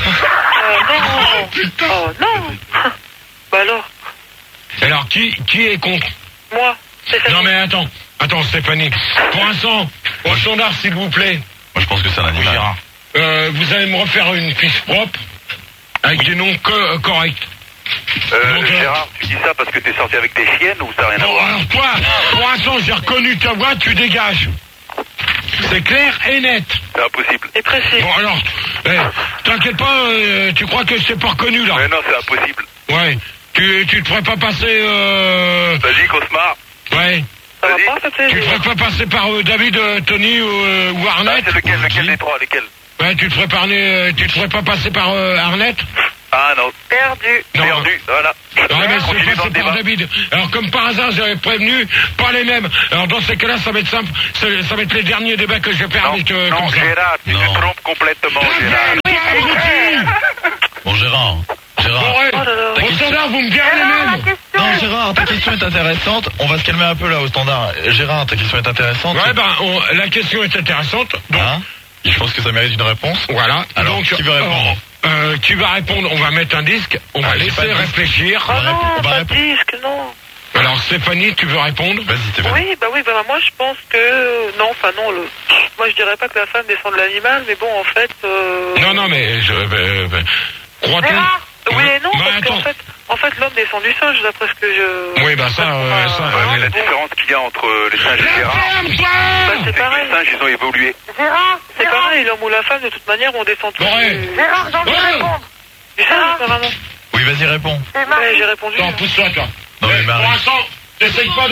non. Oh, non. Bah alors, Alors, qui, qui est contre? moi, Stéphanie. Non mais attends, attends Stéphanie. Pour l'instant, au standard s'il vous plaît, Moi, je pense que c'est un animal. Gérard. euh, vous allez me refaire une fiche propre avec des noms co- euh, corrects. Euh, Donc, euh, Gérard, tu dis ça parce que t'es sorti avec tes chiennes ou ça n'a rien à Bon voir? alors toi, pour l'instant j'ai reconnu ta voix, tu dégages. C'est clair et net. C'est impossible. Et précis. Bon alors, eh, t'inquiète pas, euh, tu crois que je t'ai pas reconnu là? Mais non, c'est impossible. Ouais. Tu, tu te ferais pas passer... Euh... Vas-y, Cosmar. Ouais. Ça va Vas-y. pas, ça te Tu te ferais pas passer par euh, David, euh, Tony ou, euh, ou Ah, Arnett? c'est lequel, lequel des trois, lesquels? Ouais, tu te ferais, parler, euh, tu te ferais pas passer par euh, Arnett? Ah non. Perdu. Non. Perdu, voilà. Ouais, mais Continue c'est dans pas le c'est pour débat. David. Alors, comme par hasard, j'avais prévenu, pas les mêmes. Alors, dans ces cas-là, ça va être simple. Ça, ça va être les derniers débats que je vais faire Non, avec euh, non comme ça. Gérard, tu te trompes complètement, Gérard. Bon, Gérard. Gérard. Bon, ouais. Ta Au question- standard, vous me direz les mêmes. Non, Gérard, ta question est intéressante. On va se calmer un peu là au standard. Gérard, ta question est intéressante. Ouais, ben, on- la question est intéressante. Donc, Hein Je pense que ça mérite une réponse. voilà. Alors, Donc, qui veut répondre euh, euh, qui va répondre? On va mettre un disque. On va Ah, j'ai pas laisser de disque. réfléchir. Oh non, on va pas répondre. de disque, non. Alors, Stéphanie, tu veux répondre? Vas-y, t'es bien. Oui, bah oui, bah moi je pense que... Non, enfin non, le... moi je dirais pas que la femme descend de l'animal, mais bon, en fait... Euh... Non, non, mais je. Euh, euh, crois-t-on? Gérard, oui et non, Bah, parce qu'en attends. fait, en fait l'homme descend du singe, d'après ce que je... Oui, bah ça, euh, ça. Ouais, euh, mais la différence qu'il y a entre les singes et Gérard, Bah, c'est c'est que pareil. les singes, ils ont évolué. Gérard, c'est pareil, l'homme ou la femme, de toute manière, on descend tous Ouais. du... Gérard, j'ai envie de Ouais. répondre. du singe, apparemment. Oui, vas-y, réponds. C'est Ouais, Marie. j'ai répondu. Attends, pousse-toi, toi. Non, mais Mais Marie. pour l'instant, n'essaye pas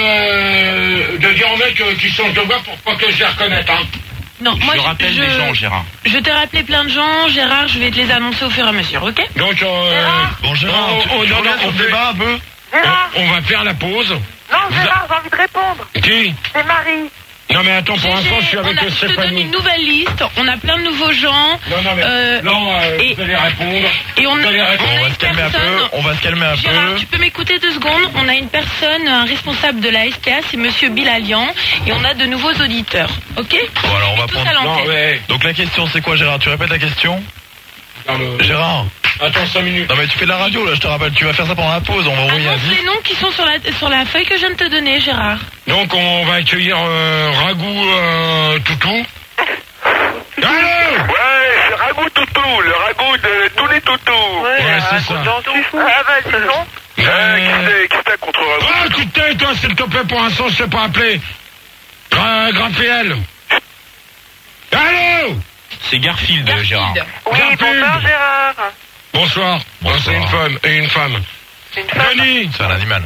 de, de dire aux mecs euh, qui changent de voix pour pas que je les reconnaisse, hein. Non, moi Je rappelle je, les gens, Gérard. je t'ai rappelé plein de gens, Gérard, je vais te les annoncer au fur et à mesure, ok? Donc, euh, Bon, Gérard, on, tu, on, tu non, reviens non, sur on le fait- débat un peu Gérard, on, on va faire la pause. non, Gérard, j'ai envie de répondre. Qui? C'est Marie. Non, mais attends, pour l'instant, je suis On avec a- je te donne Stéphanie. une nouvelle liste, on a plein de nouveaux gens. Non, non, mais. Euh, non, euh, et- vous allez répondre. Et on, Vous allez on répondre. a On va une se calmer un peu. personne- On va se calmer un Gérard, peu. tu peux m'écouter deux secondes? On a une personne, un responsable de la S P A, c'est Monsieur Bilalian, et on a de nouveaux auditeurs, ok? Bon, alors, on va Tous à prendre. Non, l'antenne. mais. Donc, la question, c'est quoi, Gérard? Tu répètes la question dans le- Gérard. Attends cinq minutes. Non, mais tu fais de la radio, là, je te rappelle. Tu vas faire ça pendant la pause. On va envoyer un Annonce disque. les noms qui sont sur la, sur la feuille que je viens de te donner, Gérard. Donc, on va accueillir euh, Ragou euh, Toutou. Allô? Ouais, c'est Ragout Toutou, le ragout de tous les toutous. Ouais, Ouais, c'est raconte, ça. j'en suis fou. Ah, vas-y, non. Euh, qui c'est- qui c'est contre Ragout? Oh, tu te tais, toi, s'il te plaît, pour l'instant, je t'ai pas appelé. Gra Graphiel. Allô? C'est Garfield, Gérard. Oui, Garfield. bonsoir Gérard. Bonsoir. Bon, c'est une femme et une femme. C'est une femme. Denis. C'est un animal.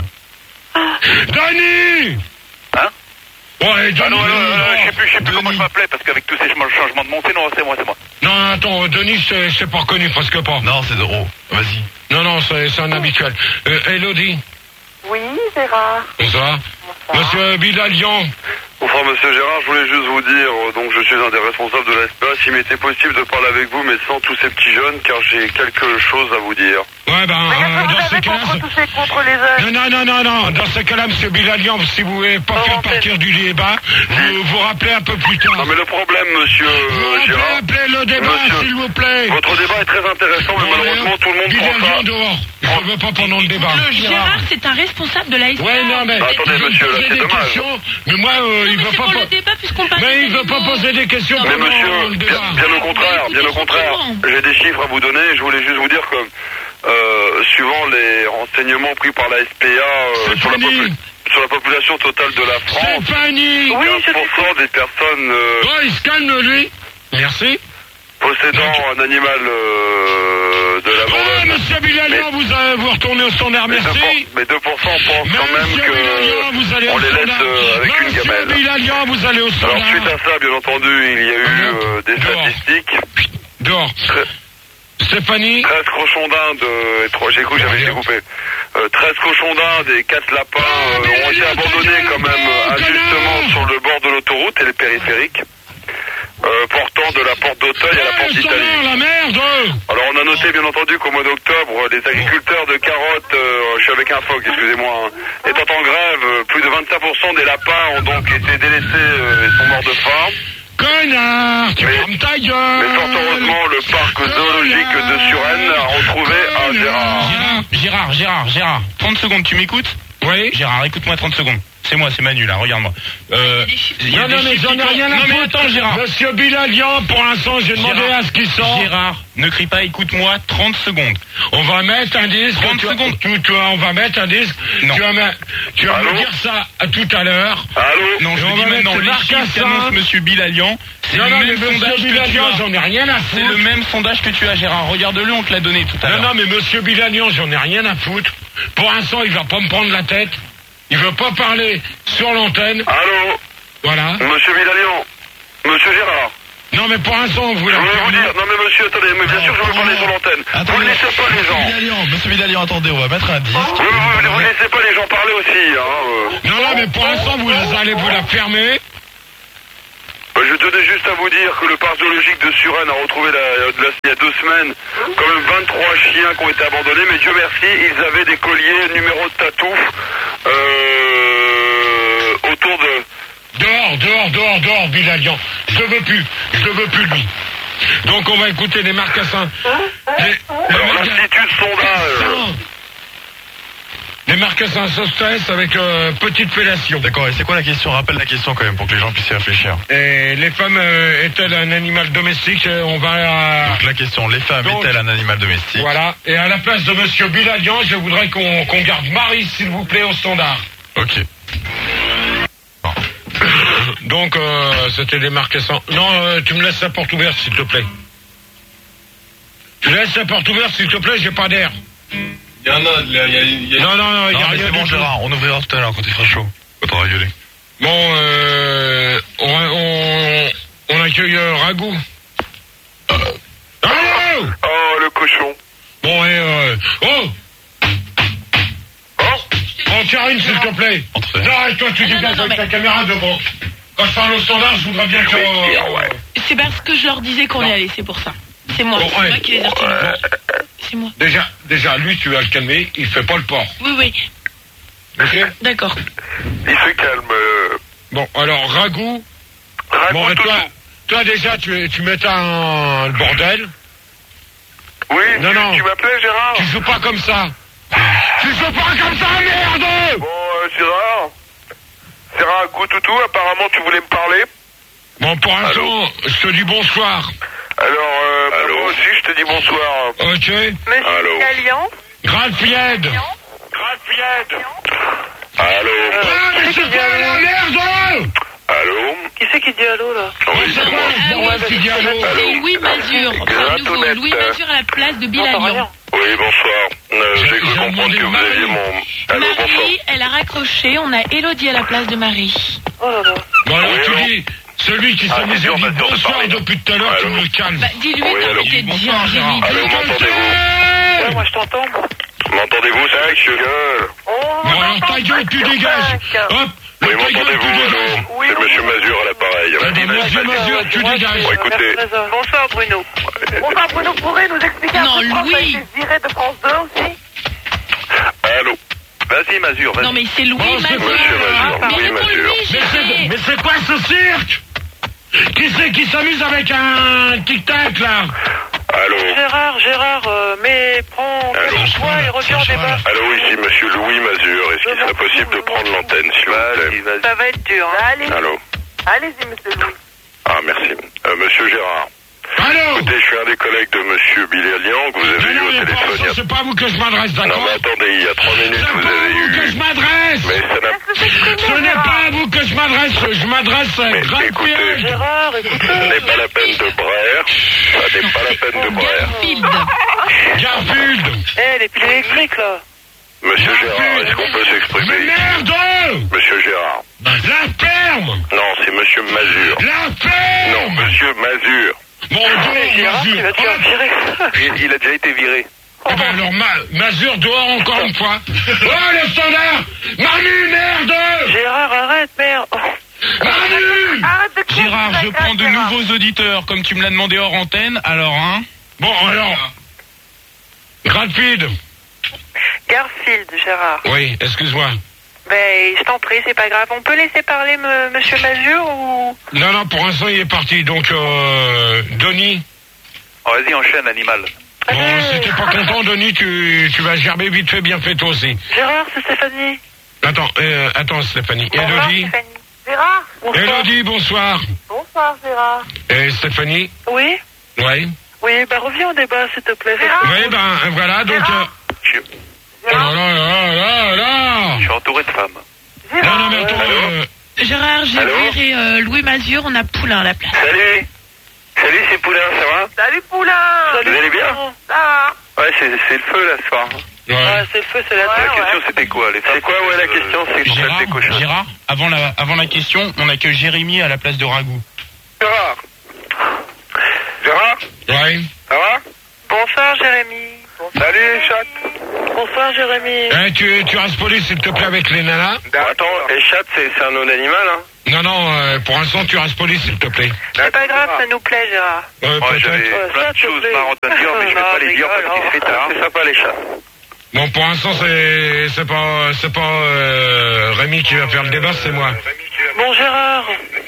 Denis. Hein? Ouais, Denis. Ah non, non, non, non, je sais non, plus, je sais plus comment je m'appelais, parce qu'avec tous ces changements de nom, c'est non, c'est moi, c'est moi. non, attends, Denis, c'est c'est pas reconnu, presque pas. Non, c'est Doro. Vas-y. Non, non, c'est c'est un habituel. Euh, Elodie. Oui, Gérard. Bonsoir. Monsieur Bilalian. Enfin, monsieur Gérard, je voulais juste vous dire, euh, donc je suis un des responsables de la S P A, s'il m'était possible de parler avec vous, mais sans tous ces petits jeunes, car j'ai quelque chose à vous dire. Ouais, ben, Mais euh, qu'est-ce que dans vous ces avez cas-là... contre c'est- tous ces contre les jeunes? Non, non, non, non, non. Dans ce cas-là, monsieur Bilalian, si vous voulez pas Oh, faire en fait. partir du débat, vous vous rappelez un peu plus tard. Non, mais le problème, monsieur Vous euh, rappelez, Gérard, appelez le débat, Monsieur, s'il vous plaît. votre débat est très intéressant, mais Non, malheureusement, tout le monde prend Bilalian ça. dehors. Je veux pas pendant le débat. Gérard, c'est un responsable de la S P A. Ouais, non, mais... Bah, attendez, je monsieur, là, posais c'est des dommage. questions, mais moi, euh, il Mais veut c'est pas... pour po- le débat puisqu'on parle Mais des il veut pas animaux. poser des questions Non, Mais pendant monsieur, le bien, débat. bien au contraire, bien au contraire, j'ai des chiffres à vous donner, je voulais juste vous dire que, euh, suivant les renseignements pris par la S P A euh, sur, la Stéphanie. popu- sur la population totale de la France, Stéphanie. Oui, je quinze pour cent des personnes euh, Oh, il se calme, lui. Merci. possédant un animal euh, de la Oh, Bourgogne, monsieur Bilalian, vous, euh, vous retournez au standard, mais merci. deux pour cent pensent quand même Monsieur Bilalian, vous allez qu'on au les laisse standard. euh, avec une Monsieur gamelle. Bilalian, vous allez au Alors standard. suite à ça, bien entendu, il y a eu euh, des Dehors. statistiques. Dehors. Stéphanie. treize cochons d'Inde, euh, et trois- j'ai cru que j'avais été coupé. Euh, treize cochons d'Inde et quatre lapins euh, ont été abandonnés quand même euh, injustement sur le bord de l'autoroute et les périphériques, euh, portant de la porte d'Auteuil à la porte Eh, standard, d'Italie. la merde. Alors on a noté bien entendu qu'au mois d'octobre, les agriculteurs de carottes, euh, je suis avec un phoque, excusez-moi, hein, étant en grève, euh, plus de vingt-cinq pour cent des lapins ont donc été délaissés euh, et sont morts de faim. Connard, tu Mais- fermes ta gueule. Mais fort heureusement, le parc zoologique de Suresnes a retrouvé un Gérard. Gérard, Gérard, Gérard, Gérard. trente secondes, tu m'écoutes? Oui. Gérard, écoute-moi trente secondes. C'est moi, c'est Manu là, regarde-moi. Euh, il y a Non, des non, mais chiffres j'en qui ai tournent. rien à Non, mais foutre. attends, Gérard. Monsieur Bilalian, pour l'instant, j'ai demandé Gérard, à ce qu'il sorte. Gérard, ne crie pas, écoute-moi trente secondes. On va mettre un disque. trente tu vas- secondes. tu- tu vas- on va mettre un disque. Non. Tu vas, me, tu vas Allô me dire ça à tout à l'heure. Allô? Non, je On te dis va maintenant, mettre les Marcassin. chiffres qu'annonce Monsieur Bilalian, c'est Non, le non, mais même sondage monsieur que tu Bilalian, as. j'en ai rien à C'est foutre. le même sondage que tu as, Gérard. Regarde-le, on te l'a donné tout à Non, l'heure. non, mais monsieur Bilalian, j'en ai rien à foutre. Pour l'instant, il va pas me prendre la tête. Il veut pas parler sur l'antenne. Allô? Voilà. Monsieur Vidalian, Monsieur Gérard, Non, mais pour l'instant, vous Je la voulais vous fermez. dire, non mais monsieur, attendez, mais bien sûr je veux parler sur l'antenne. Vous ne laissez pas les gens. Vidalian, monsieur Vidalian, attendez, on va mettre un disque. Oui, vous, vous laissez pas les gens parler aussi, hein. euh. Non, non, mais pour l'instant, vous allez vous la fermer. Bah, je tenais juste à vous dire que le parc zoologique de Suresnes a retrouvé la- la- il y a deux semaines quand même vingt-trois chiens qui ont été abandonnés, mais Dieu merci, ils avaient des colliers numéro de tatouf euh, autour de... Dehors, dehors, dehors, dehors, Bilalian. Je le veux plus. Je le veux plus, lui. Donc, on va écouter les marcassins. Les, Alors l'Institut de sondage... les marcassins Sostès avec euh, petite fellation. D'accord, et c'est quoi la question? Rappelle la question quand même pour que les gens puissent y réfléchir. Et les femmes euh, est-elle un animal domestique? On va... euh, Donc la question, les femmes Donc, est-elle un animal domestique? Voilà. Et à la place de monsieur Bilalian, je voudrais qu'on qu'on garde Marie, s'il vous plaît, au standard. Ok. Donc, euh, c'était des marcassins. Non, euh, tu me laisses la porte ouverte, s'il te plaît. Tu laisses la porte ouverte, s'il te plaît, j'ai pas d'air. Il y en a, il y a, il y a... Non, non, non, il y a mais rien c'est du bon, tout. Gérard, on ouvrira tout à l'heure quand il fera chaud. Quand on aura gueulé. Bon, euh, on, on, on accueille euh, Ragout. Euh. Allô? Oh, le cochon. Bon, et euh... Oh! Oh, Karine, s'il te plaît. Non, arrête-toi, tu Ah, non, dégages non, avec mais- ta caméra devant. Quand je parle au standard, je voudrais bien que... euh, C'est parce que je leur disais qu'on y allait, c'est pour ça. C'est moi, Bon, c'est ouais. moi qui les ai retenus. C'est moi. Déjà, déjà, lui, tu vas le calmer, il fait pas le port. Oui, oui, Ok? d'accord. Il se calme. euh, Bon, alors, Ragout... Ragout Bon, et Toutou. toi, toi, déjà, tu, tu mets un le bordel. Oui, Non, tu, non. tu m'appelais Gérard? Tu joues pas comme ça. Tu joues pas comme ça, merde! Bon, euh, Gérard Gérard Goutoutou, apparemment tu voulais me parler. Bon, pour l'instant, je te dis bonsoir. Alors, euh, bah, moi aussi je te dis bonsoir. Ok? Monsieur Allô. Galian. Grande-Fied. Grande-Fied. Allô. Ah, mais c'est quoi la merde? Allô. Qui c'est qui dit allô là? Oui, c'est moi. Ah oui, Ouais, tu dis allô. c'est Louis Mazur. Enfin, Gratounette. nouveau, Louis Mazur à la place de Bilalian. Oui, bonsoir. Euh, J'ai- J'ai cru j'ai comprendre demandé que vous Marie. aviez mon... Allô, bonsoir. Marie, elle a raccroché, on a Élodie à la place de Marie. Oh là là. Bon, alors, Oui, tu allô. dis, celui qui Ah, s'amuse c'est dur, à dire maintenant, de bonsoir parler. depuis tout à l'heure, tu Allô. me calmes. Bah, dis-lui Oui, allô. d'arrêter de dire, Bonsoir, Gérard. dis-lui. Allô, m'entendez-vous? Ouais, moi je t'entends. moi. M'entendez-vous, c'est vrai que je gueule. Oh, Bon, alors, t'entends ta gueule, tu cinq. dégages. Hop, Oui, le ta gueule, tu m'entendez-vous? dégages. Allô. Oui, C'est oui, monsieur oui. Mazur à l'appareil. T'as dit monsieur Mazur, tu dégages. Bon, écoutez. Bonsoir Bruno. Bonsoir Bruno, vous pourrez nous expliquer un Non, peu pourquoi Louis. il a été viré de France deux aussi? Allô. Vas-y, Mazur, vas-y. Non mais c'est Louis Bon, c'est Mazur. Monsieur Mazur. Mais Oui, réponds-lui, Mazur. Mais c'est, Gérard. mais c'est quoi ce cirque? Qui c'est qui s'amuse avec un tic-tac, là? Allô. Gérard, Gérard, euh, mais prends Allô. calme-toi et reviens au débat. Allô, ici monsieur Louis Mazur. Est-ce qu'il serait possible de prendre l'antenne, s'il vous plaît? Ça va être dur. Hein. Allez, Allô. allez-y monsieur Louis. Ah, merci. Euh, monsieur Gérard. Allô? Écoutez, je suis un des collègues de monsieur Bilalian que vous avez Mais eu non, au il y a pas- téléphone. il y a- c'est pas à vous que je m'adresse, Non, d'accord? mais attendez, il y a trois minutes, C'est vous pas à avez vous que eu... je m'adresse! Mais ça n'a... Ce n'est pas à vous que je m'adresse, je m'adresse à Mais Grande écoutez, Fied. Gérard, Ce écoutez. n'est pas la peine de braire. Ça n'est pas la peine de braire. Garfield. Garfield! Eh, les piles électriques là. Monsieur Gérard, est-ce qu'on peut Mais s'exprimer? merde! Monsieur Gérard. La ferme! Non, c'est monsieur Mazur. La ferme! Non, monsieur Mazur. Bon, Mais Gérard, Mazur, tu vas te faire hop. virer. Il, il a déjà été viré. Eh ben alors, Ma- Mazur dehors encore une fois. Oh, le standard! Manu, merde! Gérard, arrête, merde. Oh. Manu! Arrête de crier Gérard, sur je la prends de case, Gérard. nouveaux auditeurs, comme tu me l'as demandé hors antenne, alors, hein. Bon, alors. Gradfield. Garfield, Gérard. Oui, excuse-moi. Ben, je t'en prie, c'est pas grave. On peut laisser parler me- monsieur Mazur ou... Non, non, pour l'instant, il est parti. Donc, euh, Denis. Oh, vas-y, enchaîne, animal. Bon, si t'es pas content, Denis, tu, tu vas gerber vite fait, bien fait, toi aussi. Gérard, c'est Stéphanie. Attends, euh, attends, Stéphanie. Bonsoir, Elodie. Stéphanie. Gérard, bonsoir. Elodie, bonsoir. Bonsoir, Gérard. Et Stéphanie. Oui? Oui. Oui, ben reviens au débat, s'il te plaît. Gérard. Oui, ben, voilà, donc... Euh... Oh là là là là là. Je suis entouré de femmes. Non, non, mais attends, euh... Gérard, j'ai Allô viré euh, Louis Mazur, on a Poulain à la place. Salut. Salut, c'est Poulain, ça va? Salut, Poulain. Vous allez bien? Ça va? Ouais, c'est c'est le feu, là, ce soir. Ouais. Ouais, c'est le feu, c'est la La terre, question, ouais. c'était quoi? les- C'est quoi, ouais, la question, c'est qu'on fait Gérard, des cochons. Gérard, avant la, avant la question, on a que Jérémy à la place de Ragout. Gérard. Gérard? Oui. Ça va? Bonsoir, Jérémy. Salut, chat. Bonsoir, Jérémy. Eh, tu, tu restes poli, s'il te plaît, avec les nanas? Attends, les chats, c'est c'est un nom d'animal, hein? Non, non, euh, pour l'instant, tu restes poli, s'il te plaît. C'est pas grave, ça nous plaît, Gérard. Euh, Moi, peut-être. j'avais Ouais, plein ça de te choses plaît. marrantes à dire, mais je vais Non, pas les dire rigole, parce qu'il fait tard. C'est sympa, les chats. Bon, pour l'instant, c'est, c'est pas, c'est pas, euh, Rémi qui va faire le débat, c'est moi. Bon, Gérard.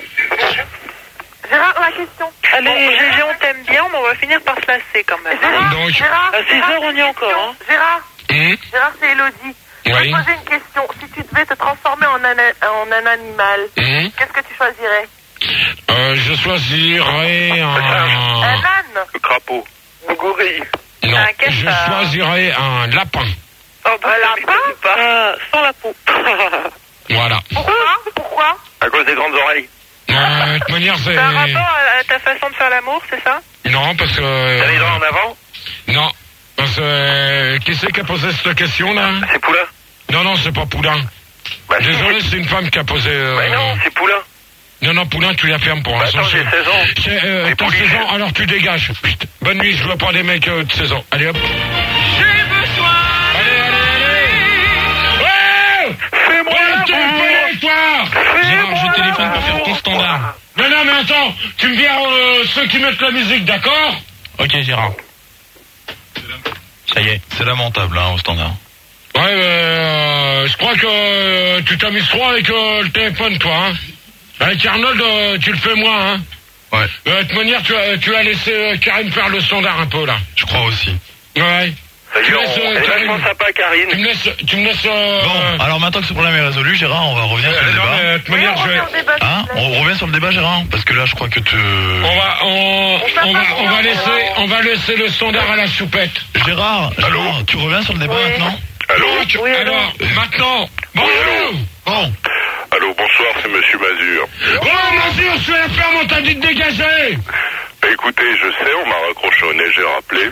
Gérard, la question. Allez, Gégé, on t'aime bien, mais on va finir par se lasser quand même. Gérard, Donc- Gérard, À six heures, on y est encore, hein. Gérard, Hum Gérard, c'est Elodie. Je vais Oui. te poser une question. Si tu devais te transformer en un, en un animal, Hum qu'est-ce que tu choisirais? Euh, je choisirais Un un... âne? Le crapaud. Le gorille. Non, Un je cafard. choisirais un lapin. Oh, bah, Un lapin? euh, sans la peau. Voilà. Pourquoi? Pourquoi? À cause des grandes oreilles. Euh, de toute manière, c'est... T'as un rapport à à ta façon de faire l'amour, c'est ça? Non, parce que... T'as les dents en avant? Non, parce que... euh, qui c'est qui a posé cette question, là? C'est Poulain. Non, non, c'est pas Poulain. Bah, si, Désolé, c'est une femme qui a posé... euh, Bah non, c'est Poulain. Non, non, Poulain, tu la fermes pour Bah, l'instant. attends, j'ai c'est- seize ans. c'est, euh, C'est T'as poli. seize ans, alors tu dégages. Chut. Bonne nuit, je veux pas des mecs euh, de seize ans. Allez, hop. J'ai besoin. Allez, allez, allez. Ouais. Fais-moi Ouais, la tu boue. fais, toi. Gérard, je téléphone pour faire ton standard. Non, non, mais attends, tu me viens euh, ceux qui mettent la musique, d'accord? Ok, Gérard. Ça y est. C'est lamentable, hein, au standard. Ouais, euh, je crois que euh, tu t'amuses trop avec euh, le téléphone, toi, hein. Avec Arnold, euh, tu le fais moins, hein. Ouais, Euh, de toute manière, tu as, tu as laissé euh, Karine faire le standard un peu, là. je crois aussi. Ouais. Ça y est, Tu on- laisses, euh, elle est Karine. vachement sympa, Tu Karine. me laisses... Tu me laisses... euh, Bon, alors maintenant que ce problème est résolu, Gérard, on va revenir sur le euh, non, débat. mais, de toute manière, je vais... Hein? On revient sur le débat, Gérard? Parce que là, je crois que tu... On va, on, on va, on va laisser, on va laisser le standard à la soupette. Gérard, Gérard, tu reviens sur le débat maintenant? Allô? Donc, Oui, allô. alors, maintenant, bon, Bon. Allô, bonsoir, c'est Monsieur Mazur. oh, Mazur, je suis la ferme, on t'a dit de dégager. Bah, écoutez, je sais, on m'a raccroché au nez, j'ai rappelé.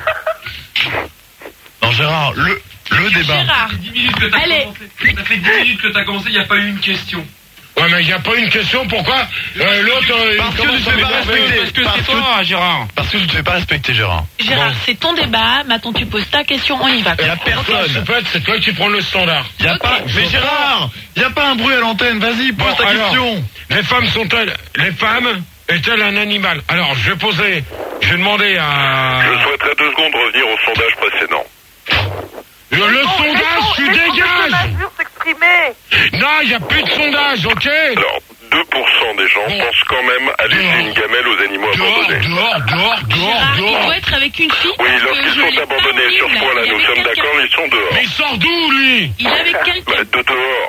Non, Gérard, le, le débat. Gérard, allez, Ça fait dix minutes que t'as commencé, il n'y a pas eu une question. Ouais, mais il n'y a pas une question, pourquoi euh, l'autre, euh, Parce il que tu commence te à fais pas m'énerver. respecter. Parce que Parce c'est que- toi, Gérard. Parce que tu te fais pas respecter, Gérard. Gérard, Bon. c'est ton débat. Maintenant, tu poses ta question, on y va. Il y a La personne. soupette, c'est toi qui prends le standard. Il y a Ok. pas... Mais Gérard, il y a pas un bruit à l'antenne. Vas-y, pose Bon, ta alors, question. les femmes sont-elles, les femmes est-elle un animal? Alors, je vais poser, je vais demander à... Je souhaiterais deux secondes revenir au sondage précédent. Le, le sondage, tu dégages. Mazur s'exprimer. Non, il n'y a plus de sondage, ok? Alors, deux pour cent des gens Bon. pensent quand même à laisser Dehors. une gamelle aux animaux Dehors, abandonnés. dehors, dehors, dehors, Gérard, il dehors. doit être avec une fille. Oui, parce que lorsqu'ils je sont l'ai pas abandonnés vu, sur ce là. point-là, Il est nous avec sommes quelqu'un. d'accord, ils sont dehors. Mais il sort d'où, lui? Il est avec quelqu'un. Bah, de dehors.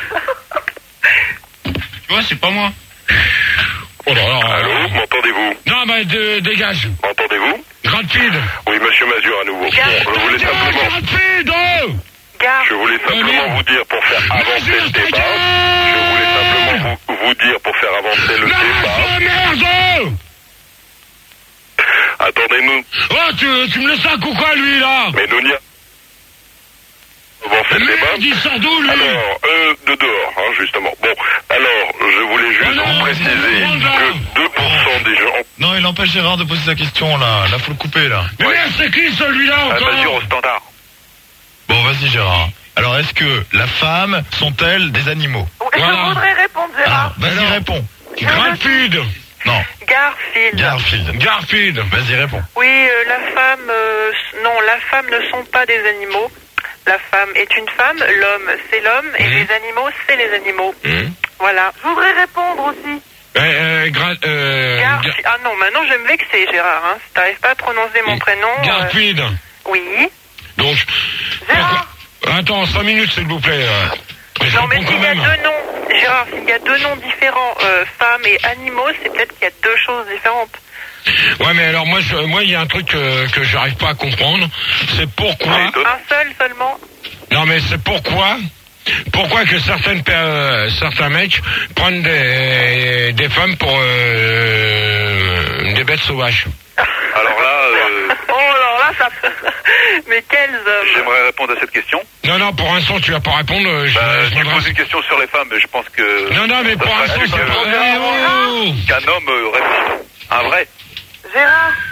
Tu vois, c'est pas moi. Oh là là. Allô, m'entendez-vous? Non, mais de- dégage. M'entendez-vous? Rapide. Oui, Monsieur Mazur à nouveau. Bon, je voulais simplement, Rapide. Gare. je voulais simplement vous dire pour faire avancer le débat. Je voulais simplement vous, vous dire pour faire avancer le débat. Oh merde. Attendez-nous. Oh, tu, tu me laisses un coup quoi, lui, là? Mais nous n'y a- avancer le débat. Merde, il sort d'où, lui? Alors, euh, de dehors, hein, justement. Bon, alors, je voulais juste Alors, vous préciser on va- que deux pour cent des gens... Non, il empêche Gérard de poser sa question, là. Là, faut le couper, là. Mais merde, c'est qui, celui-là, Ah, encore? Mazur au standard. Bon, vas-y, Gérard. Alors, est-ce que la femme sont-elles des animaux? Je Voilà. voudrais répondre, Ah, Gérard. vas-y, Alors. réponds. Garfield. Non, Garfield. Garfield. Garfield. Vas-y, réponds. Oui, euh, la femme... euh, non, la femme ne sont pas des animaux. La femme est une femme, l'homme c'est l'homme, et Mhm. les animaux c'est les animaux. Hum. Voilà. Je voudrais répondre aussi. Euh, euh, gra- euh, Gar- Gar- Ah non, maintenant je vais me vexer, Gérard. Hein. Si t'arrives pas à prononcer mon prénom... euh, Garfield. Oui. Donc, Gérard. attends, cinq minutes, s'il vous plaît. euh. Je Non, mais réponds s'il quand y a même. deux noms, Gérard, s'il y a deux noms différents, euh, femmes et animaux, c'est peut-être qu'il y a deux choses différentes. Ouais, mais alors moi, je, moi, il y a un truc que, que j'arrive pas à comprendre. C'est pourquoi. Un seul seulement. Non, mais c'est pourquoi. Pourquoi que certaines per- euh, certains mecs prennent des, des femmes pour euh, des bêtes sauvages. Alors là, euh, Oh, alors là, ça... Mais quels hommes. j'aimerais répondre à cette question. Non, non, pour l'instant, tu vas pas répondre. Je, Bah, je tu m'adresse- poses une question sur les femmes, mais je pense que... Non, non, mais pour ça l'instant, serait c'est mieux pas... que- Eh, oh Qu'un homme euh, réponde. Un vrai. Gérard.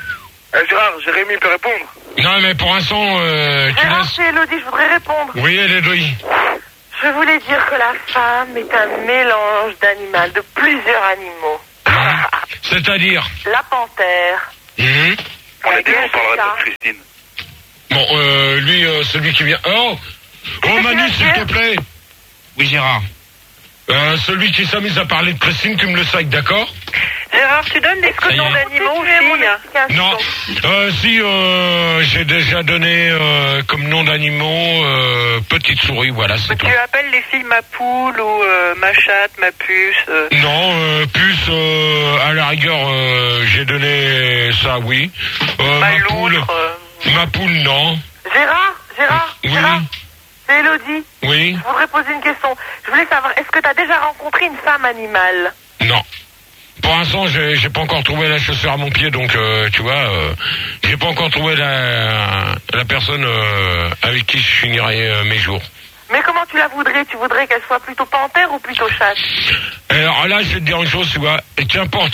Euh, Gérard, Jérémy peut répondre. Non, mais pour l'instant, euh, tu Gérard, laisses... c'est Elodie, je voudrais répondre. Oui, Elodie. Je voulais dire que la femme est un mélange d'animal, de plusieurs animaux. C'est-à-dire? La panthère. Mmh. On a dit qu'on parlerait pas de Christine. Bon, euh, lui, euh, celui qui vient... Oh Oh, Manu, s'il te plaît. Oui, Gérard. Euh, celui qui s'amuse à parler de Christine, tu me le sacs, d'accord? Gérard, tu donnes des Ça y est. noms d'animaux aussi? Non. Euh, si, euh, j'ai déjà donné euh, comme nom d'animaux euh, petite souris, voilà, c'est tout. Tu appelles les filles ma poule ou euh, ma chatte, ma puce euh. Non, euh, plus euh, à la rigueur, euh, j'ai donné ça, oui. Euh, ma poule, ma poule, non. Gérard, Gérard, Oui. Gérard, c'est Elodie. Oui. Je voudrais poser une question. Je voulais savoir, est-ce que tu as déjà rencontré une femme animale? Non. Pour l'instant, j'ai, j'ai pas encore trouvé la chaussure à mon pied, donc euh, tu vois, euh, j'ai pas encore trouvé la, la personne euh, avec qui je finirai euh, mes jours. Mais comment tu la voudrais? Tu voudrais qu'elle soit plutôt panthère ou plutôt chatte? Alors là, je vais te dire une chose, tu vois, et qu'importe,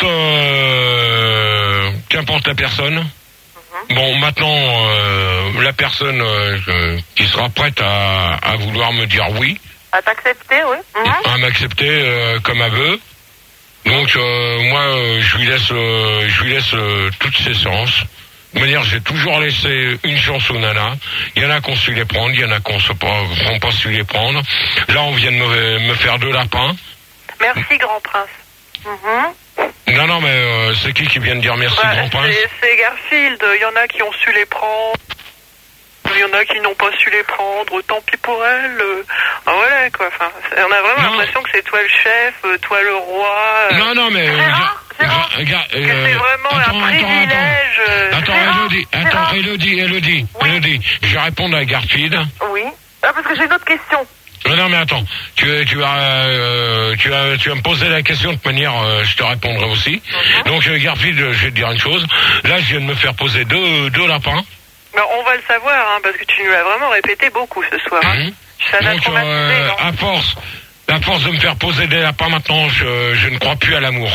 euh, qu'importe la personne. Mm-hmm. Bon, maintenant, euh, la personne euh, qui sera prête à, à vouloir me dire oui, À t'accepter, oui. Mm-hmm. à m'accepter euh, comme elle veut. Donc euh, moi, euh, je lui laisse, euh, je lui laisse euh, toutes ses chances. De manière, j'ai toujours laissé une chance aux nanas. Il y en a qu'on su les prendre, il y en a qu'on n'a pas su les prendre. Là, on vient de me, me faire deux lapins. Merci, grand prince. Mhm. Non, non, mais euh, c'est qui qui vient de dire merci, Bah, grand prince? c'est, c'est Garfield. Il y en a qui ont su les prendre. Il y en a qui n'ont pas su les prendre. Tant pis pour elle. Euh, ah, voilà, quoi. Enfin, c'est- on a vraiment Non. l'impression que c'est toi le chef, euh, toi le roi. euh. Non, non, mais... euh, Gérard, ga- ga- que euh, c'est vraiment attends, un attends, privilège. euh, Attends, Gérard, Elodie, attends, Elodie, Elodie, Elodie, je vais répondre à Garfield. Oui. Ah, parce que j'ai une autre question. Non, non, mais attends, tu, tu, vas, euh, tu, vas, tu vas me poser la question de manière, euh, je te répondrai aussi. Mhm. Donc, euh, Garfield, je vais te dire une chose. Là, je viens de me faire poser deux, deux lapins. bah, on va le savoir, hein, parce que tu nous l'as vraiment répété beaucoup ce soir. Hein. Ça t'a Donc, traumatisé, euh, non? à force, à force de me faire poser des lapins, maintenant, je, je ne crois plus à l'amour.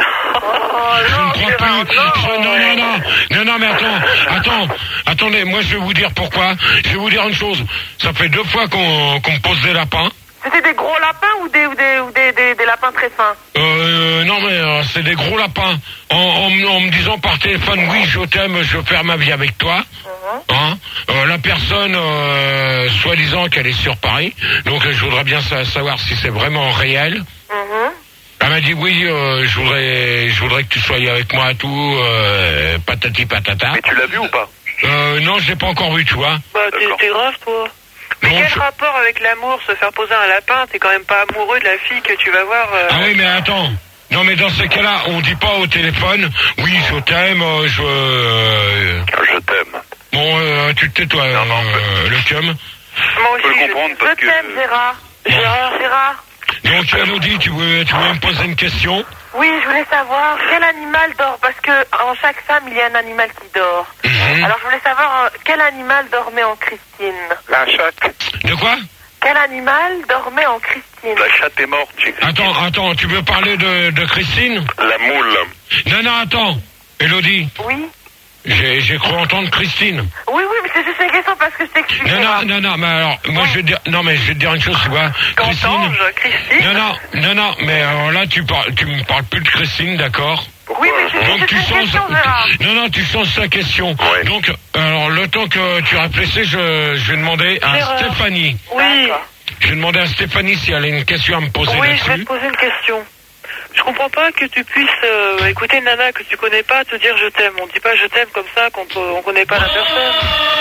Je ne crois plus. Je- non, non, non, non, non, mais attends, attends, attendez, moi je vais vous dire pourquoi. Je vais vous dire une chose. Ça fait deux fois qu'on qu'on me pose des lapins. C'était des gros lapins ou des, ou des, ou des, des, des lapins très fins? Euh, non, mais euh, c'est des gros lapins. En, en, en me disant par téléphone, oui, je t'aime, je veux faire ma vie avec toi. Hein euh, la personne, euh, soi-disant qu'elle est sur Paris. Donc euh, je voudrais bien sa- savoir si c'est vraiment réel. Elle m'a dit oui, euh, je voudrais, je voudrais que tu sois avec moi et tout, euh, patati patata. Mais tu l'as vu ou pas? Euh, non, je l'ai pas encore vu, tu vois. Bah, t'es, t'es grave, toi. Mais Non, quel je- rapport avec l'amour, se faire poser un lapin? T'es quand même pas amoureux de la fille que tu vas voir. euh, Ah oui, mais attends. Non, mais dans ces cas-là, on dit pas au téléphone, oui, je t'aime, euh, je... euh, Je t'aime. Bon, euh, tu te tais, toi, euh, le cum. Moi Je peux le comprendre parce que... T'aimes, Gérard. Gérard, Gérard. Donc, Elodie, tu veux, tu veux me poser une question? Oui, je voulais savoir quel animal dort, parce que en chaque femme, il y a un animal qui dort. Mhm. Alors, je voulais savoir euh, quel animal dormait en Christine. La chatte. De quoi? Quel animal dormait en Christine? La chatte est morte, j'ai cru. Attends, attends, tu veux parler de, de Christine? La moule. Non, non, attends. Elodie, Oui. j'ai, j'ai cru entendre Christine. Oui, oui, mais c'est juste une question parce que je t'explique. Non, non, non, non, mais alors, moi je vais te dire, non, mais je vais te dire une chose, tu vois, Christine. Christine. Non, non, non, non, mais alors là, tu parles, tu me parles plus de Christine, d'accord? Oui, mais c'est Donc juste tu une changes, question, Gérard. non, non, tu changes sa question. Donc, alors, le temps que tu réfléchis, je, je vais demander à Gérard. Stéphanie. Oui. Je vais demander à Stéphanie si elle a une question à me poser Oui, je vais là-dessus. te poser une question. Je comprends pas que tu puisses euh, écouter une nana que tu connais pas te dire je t'aime. On dit pas je t'aime comme ça quand euh, on connaît pas la personne.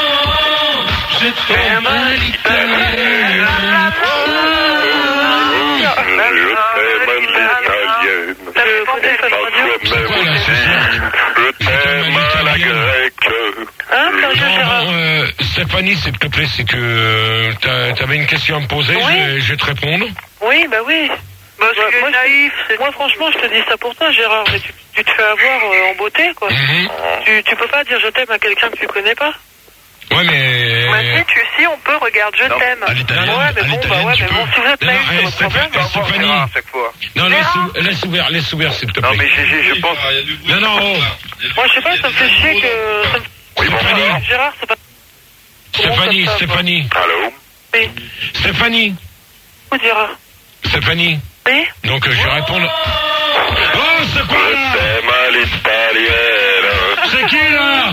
Je t'aime à l'italienne. Je t'aime à la grecque. Hein, Non, bon, euh, Stéphanie, s'il te plaît, c'est que euh, t'as- t'avais une question à me poser, je, vais, je vais te répondre. Oui, bah oui. Bah, c'est moi, naïf. C'est... Moi, franchement, je te dis ça pour toi, Gérard. Mais tu, tu te fais avoir euh, en beauté, quoi. Tu, tu peux pas dire je t'aime à quelqu'un que tu connais pas. Ouais, mais... Bah si, tu, si, on peut, regarde, je t'aime. à l'italienne, Ouais, mais à bon, bah l'italienne, ouais, tu mais bon, peux. si vous êtes Non, naïf, non, c'est eh, votre problème. Stéphanie, Stéphanie. chaque fois. Non, laisse, laisse ouvert, laisse ouvert, s'il te plaît. Non, mais j'ai, j'ai- je pense... Non, non, oh. Moi, je sais pas, ça me fait chier que... Ça me... Oui, Stéphanie. Gérard, c'est pas... Stéphanie, ça, Stéphanie. Allô? Oui. Stéphanie. Où Gérard? Stéphanie. Oui. Donc, euh, je vais répondre... Oh, c'est quoi, là? C'est mal italienne. C'est qui, là?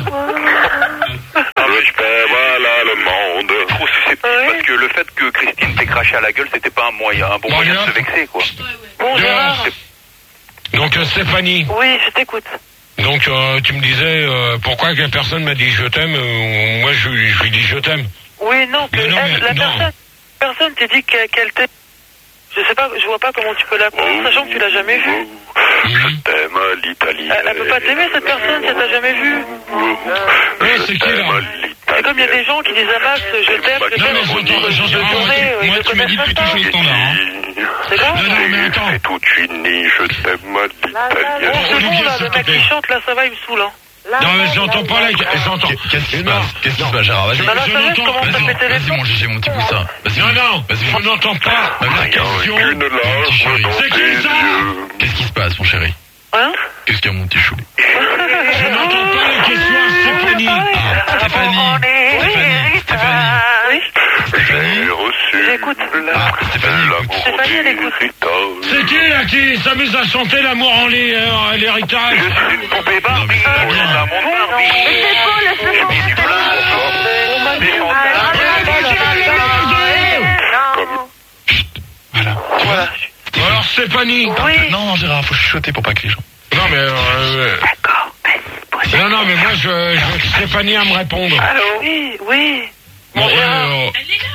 Je fais mal à le monde. Trop susceptible, parce que le fait que Christine t'ait craché à la gueule, c'était pas un moyen, un bon Bon, moyen bien. de se vexer, quoi. Bon, Gérard. Donc, euh, Stéphanie. Oui, je t'écoute. Donc, euh, tu me disais, euh, pourquoi que la personne m'a dit je t'aime, euh, moi, je, je lui dis je t'aime. Oui, non, que Mais non, elle, mais la non. personne, personne t'a dit qu'elle qu'elle t'aime. Je sais pas, je vois pas comment tu peux la prendre, sachant que tu l'as jamais vue. Je t'aime à l'italienne. Elle, elle peut pas t'aimer, cette personne, si elle t'a jamais vue. Ouais, c'est qui, là? C'est comme il y a des gens qui disent à Max, je t'aime, je Non, t'aime, mais je j'entends, j'entends, je moi, saurais, tu- ils moi, ne tu me dis connaissent depuis pas toujours le ça. standard, hein. C'est grave. Non, non, mais attends. C'est toute unie, je t'aime à l'italienne. Bon, c'est bon, Olivier, là, s'il le te mec plaît. qui chante, là, ça va, il me saoule, hein. Non, mais j'entends pas, là, j'entends. Qu'est-ce qui se passe? Qu'est-ce qui se passe, Gérard? Vas-y. Bah, là, Je ça va, je l'entends. commence à Vas-y, péter les vas-y, mon Gégé, mon petit poussin. Vas-y. Non, non, Vas-y, je n'entends pas Ma la question. Une larme dans C'est tes qui, ça? yeux. Qu'est-ce qui se passe, mon chéri? Hein? Qu'est-ce qu'il y a, mon petit chou? Je n'entends pas la question à Stéphanie. Ah, Stéphanie. Stéphanie. Stéphanie. Oui, Stéphanie. J'ai reçu j'écoute. Ah, Stéphanie, écoute. Stéphanie, elle écoute. C'est qui, là, qui s'amuse à chanter l'amour en lait, euh, à l'héritage? Je suis une poupée Barbie, mais- oh là là, mon Barbie. Mais c'est faux, laisse-le J'ai mis du blanc, des fantasmes. Non. Voilà. Tu vois? Alors, Stéphanie. Oui. Non, non, Gérard, faut chuchoter pour pas que les gens. Non, mais... Euh, D'accord, vas-y, non, non, mais moi, je, je veux que Stéphanie à me répondre. Allô? Oui, oui. Bon, Gérard. euh,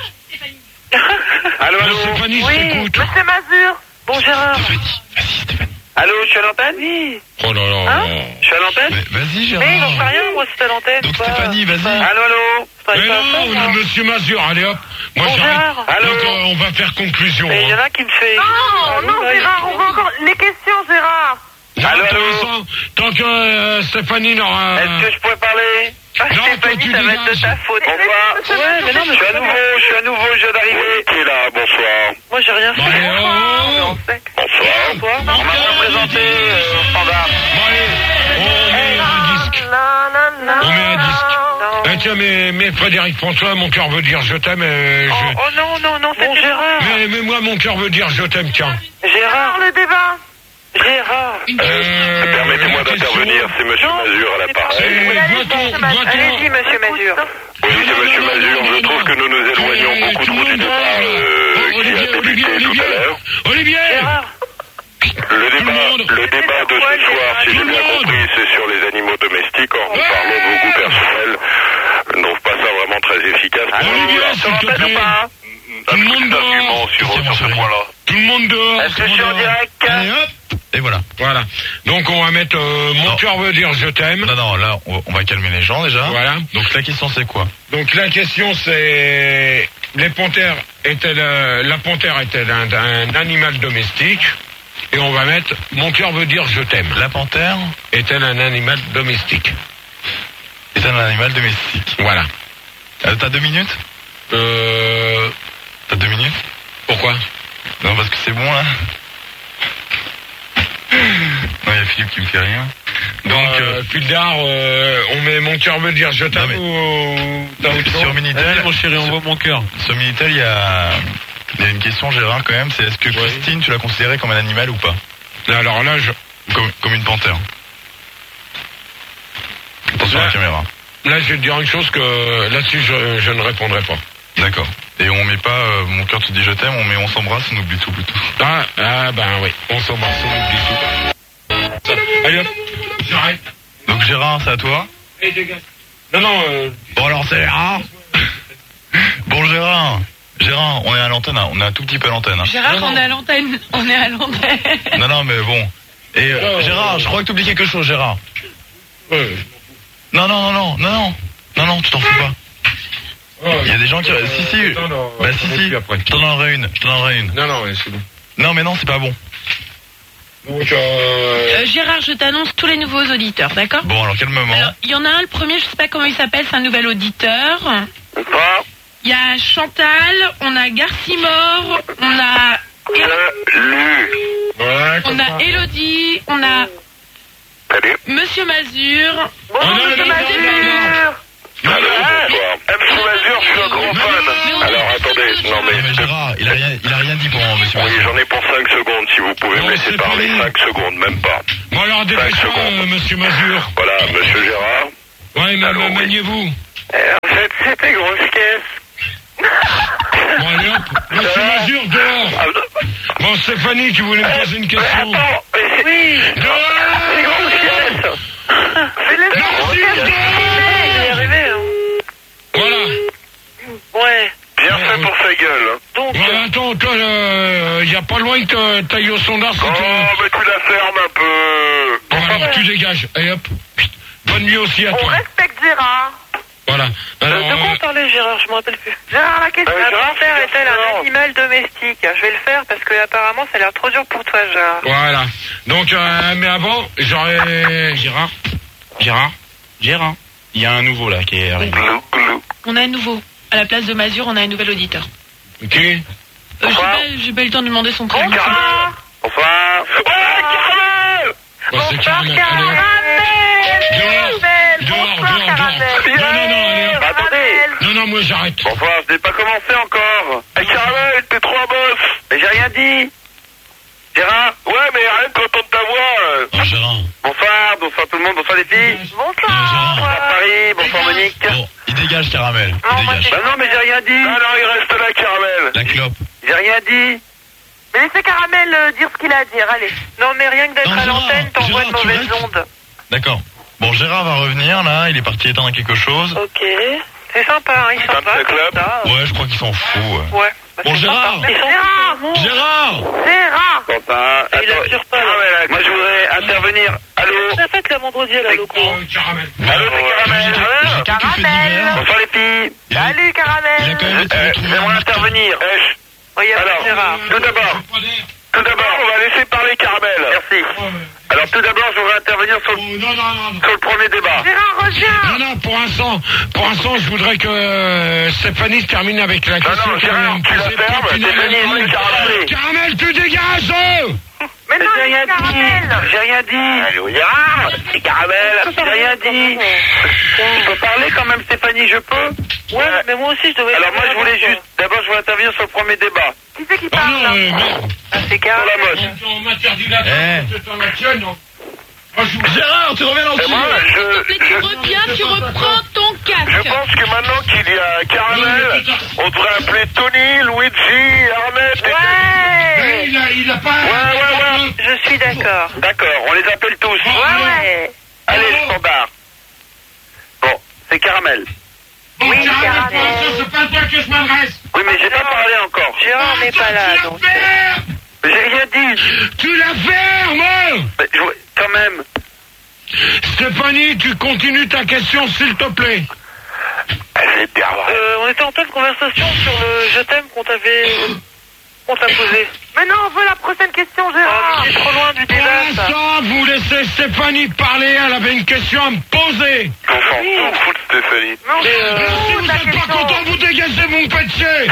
Allô, bon, allô? Stéphanie, je Oui. t'écoute. Monsieur Mazur. Bon, Gérard. Stéphanie, vas-y, Stéphanie. Allô, je suis à l'antenne? Oui. Oh là là. Hein? Je suis à l'antenne? Mais vas-y, Mais j'en sais Gérard. rien, moi, c'est à l'antenne. Donc, pas- Stéphanie, vas-y. Allô, allô? pas- Mais pas non, ça, on moi. a Monsieur Mazur, allez hop. Moi, Bon, j'arrête. Gérard. Allô? Donc, euh, on va faire conclusion. Et il y en Hein. a qui me fait... Non, non, Ouais, Gérard, on va encore... Les questions, Gérard. Non, Allô, pour allô? l'instant, tant que euh, Stéphanie n'aura... Est-ce que je pourrais parler? Ah, Non, toi, Stéphanie, tu ça va être de dégages. ta faute. Bonsoir. Ouais, mais non, mais Je suis à nouveau, je suis à nouveau, je viens d'arriver. Qui est là? Bonsoir. moi, j'ai rien Bon, fait. allez, oh, oh, oh. Bonsoir. Toi? On m'a pas présenté euh, au standard. Bon, allez, on met un disque. On met un disque. Non. Eh, tiens, mais, mais Frédéric François, mon cœur veut dire je t'aime. euh, Oh, je- oh non, non, non, c'est Bon, Gérard. Mais, mais moi, mon cœur veut dire je t'aime, tiens. Gérard, le débat. Gérard. Euh, Permettez-moi la question- d'intervenir, c'est Monsieur Non, Mazur à Eh, l'appareil. doit-on- doit-on- Allez-y, monsieur Mazur. Oui, c'est Monsieur Mazur. Je trouve que nous nous éloignons Eh, beaucoup tout le trop du monde débat parle. euh, qui a Olivier, débuté Olivier, tout à Olivier. l'heure. Olivier Le Gérard. débat, monde. le débat de ce soir, si Tout j'ai le bien monde. compris, c'est sur les animaux domestiques. Or, nous parlons de goût personnel. Je ne trouve pas ça vraiment très efficace. pour Olivier, nous. s'il te plaît. Tout le monde dehors. Argument sur, sur ce point-là. Tout le monde dehors. Est-ce que tout le je suis monde en dehors. direct? Allez, hop. Et voilà. Voilà. Donc, on va mettre euh, mon Non. cœur veut dire je t'aime. Non, non, là, on va, on va calmer les gens déjà. Voilà. Donc, la question, c'est quoi? Donc la question c'est les panthères est-elle euh, la panthère est-elle un, un animal domestique? Et on va mettre mon cœur veut dire je t'aime. La panthère Est-elle un animal domestique? est un animal domestique. Voilà. Euh, T'as deux minutes? Euh... T'as deux minutes? Pourquoi? Non, parce que c'est bon là. Non, il y a Philippe qui me fait rien. Donc, euh, Pildar, euh, on met mon cœur veut dire je t'aime mais- ou t'as autre chose? sur Minitel, mon chéri, envoie mon cœur. sur Minitel, il y a, il y a une question, Gérard, quand même. C'est est-ce que Christine, tu l'as considérée comme un animal ou pas? Alors là, je... Comme, comme une panthère. Attention à la Là- caméra. Là, je vais te dire une chose que là-dessus, je, je ne répondrai pas. D'accord. Et on met pas euh, mon cœur te dit je t'aime, on met on s'embrasse, on oublie tout plutôt. Ah, ah ben oui, on s'embrasse, on oublie tout. Allez hop, j'arrête. Donc Gérard, c'est à toi. Et dégage. Non, non, euh... Bon alors c'est Gérard. Bon Gérard. Gérard, on est à l'antenne, hein. On est un tout petit peu à l'antenne. hein. Gérard, on est à l'antenne. On est à l'antenne. Non, non, mais bon. Et euh, Non, Gérard, non. je crois que tu oublies quelque chose, Gérard. Ouais. Non, non, non, non, non, non. Non, non, tu t'en fous pas. Oh, Il y a des gens qui... euh, Si, si. non, non, Bah on si, va si. plus après. Je t'en donnerai une. Je t'en donnerai une. Non, non, ouais, c'est bon. Non, mais non, c'est pas bon. Donc, euh... Euh, Gérard, je t'annonce tous les nouveaux auditeurs, d'accord? Bon, alors quel moment? Alors, il y en a un, le premier, je sais pas comment il s'appelle, c'est un nouvel auditeur. Pas Il y a Chantal, on a Garcimore, on a... lu. Ouais, On comme ça. a Elodie, on a Salut. Monsieur Mazur. Bonjour, monsieur Mazur. Alors, M. Mazur, je suis un grand fan. Alors, attendez, non mais... Mais Gérard, il a rien, il a rien dit pour moi, monsieur. Oui, j'en ai pour cinq secondes, si vous pouvez me laisser parler. cinq secondes, même pas. Bon alors, dépêchez-vous, euh, monsieur Mazur. Voilà, monsieur Gérard. Ouais, mais mais maniez-vous. En fait, c'était grosse caisse. Bon, allez hop, monsieur Mazur, dehors. Bon, Stéphanie, tu voulais me poser une question. Oui. Dehors. C'est grosse caisse. Mais laissez grosse caisse. Je vais y arriver, hein. Voilà. Ouais. Bien fait pour sa gueule. Hein. Donc. Voilà, attends, toi, il euh, y a pas loin que t'ailles au sondage. Oh, mais tu la fermes un peu. Bon, alors, tu dégages. Allez hop. Bonne nuit aussi à On toi. respecte Gérard. Voilà. Alors, De quoi on euh, parlait, Gérard? Je me rappelle plus. Gérard, la question. Euh, La Gérard, grand-père est-elle un animal domestique? Je vais le faire parce que apparemment ça a l'air trop dur pour toi, Gérard. voilà. Donc, euh, mais avant, j'aurais... Gérard Gérard Gérard. Il y a un nouveau là qui est arrivé. On a un nouveau. À la place de Mazur, on a un nouvel auditeur. Ok. Euh, j'ai pas, j'ai pas eu le temps de demander son prénom. Bonsoir. Bonsoir. Ouais, Caramel. Bon, c'est Bonsoir, Caramel. Caramel. Dehors, Caramel. dehors, Bonsoir, dehors, Caramel. dehors. Non, non, non, allez hop. Attendez. Non, non, moi j'arrête. Bonsoir, je n'ai pas commencé encore. Hey, Caramel, t'es trop un boss. Mais j'ai rien dit. Gérard? Ouais, mais rien d'entendre ta voix. euh. Oh, Gérard. Bonsoir, bonsoir tout le monde, bonsoir les filles. Bonsoir. Bonsoir Paris, bonsoir Monique. Bon, il dégage, Caramel. Non, Il moi, dégage. Bah non, mais j'ai rien dit. Non, non, il reste là, Caramel. La clope. J'ai rien dit. Mais laissez Caramel euh, dire ce qu'il a à dire, allez. Non, mais rien que d'être Non, à Gérard, l'antenne, t'envoies de Gérard, tu mauvaises restes ondes. D'accord. Bon, Gérard va revenir, là. Il est parti éteindre quelque chose. Ok. C'est sympa, hein, ils sont pas comme ça. Ouais, je crois qu'ils s'en foutent. Ouais. Ouais. Bon, Gérard. Ils sont Gérard. Gérard. Gérard. Quentin, Il attends. assure pas, là. Caramel, moi je voudrais intervenir. Allô? On a fait la vendredi à la loco. Caramel. Allô, c'est Caramel. J'ai tout fait d'hiver. Bonsoir les filles. Salut, Il a Caramel. quand même été Euh, retrouvé. J'aimerais intervenir. Euh, Oh, y a pas Alors, Gérard. tout d'abord, tout d'abord, on va laisser parler Caramel. Merci. Alors tout d'abord, je voudrais intervenir sur le, Non, non, non, non. sur le premier débat. Gérard, reviens. Non, non, pour l'instant, pour l'instant, je voudrais que euh, Stéphanie se termine avec la Non, question non, qu'elle vient Gérard, de tu la poser. fermes, puis tu n'as Stéphanie, rien oui, dit. Caramel. Caramel, tu dégages euh Mais non, J'ai rien dit. Caramel. J'ai rien dit. Allô, Gérard, c'est Caramel. J'ai rien dit. Je peux parler quand même, Stéphanie, je peux? Ouais, mais moi aussi, je devais... Alors moi, je voulais juste, d'abord, je voulais intervenir sur le premier débat. Qui c'est qui Ah parle non, là euh, merde. Ah, c'est Sur la Caramel. mode. On m'interdit la Eh. c'est dans la tienne, non. Moi, je vous... Gérard, tu reviens dans le Et moi, studio. je, Tu reviens, tu reprends ton je casque. pense que maintenant qu'il y a Caramel, on devrait appeler Tony, Luigi, Ahmed. et- Ouais. Il a, il a pas... Ouais, ouais, ouais. Je suis d'accord. D'accord, on les appelle tous. Ouais, ouais. Allez, le standard. Bon, c'est Caramel. Bon, Oui, Caramel, Caramel. pour l'instant, c'est pas à toi que je m'adresse. Oui, mais j'ai pas parlé encore. Gérard n'est pas là, Tu donc... la fermes. Mais j'ai rien dit. Tu la fermes. Mais je- quand même. Stéphanie, tu continues ta question, s'il te plaît. Elle est bien vraie. Euh, on était en pleine conversation sur le je t'aime qu'on t'avait... qu'on t'a posé. Mais non, on veut la prochaine question, Oh, Gérard. mais c'est trop loin du Pour débat, ça. l'instant, vous laissez Stéphanie parler, elle avait une question à me poser. On s'en fout, fout de Stéphanie. Mais on Mais, s'en euh, Mais fout si de vous la n'êtes pas question. content, vous dégagez mon péché.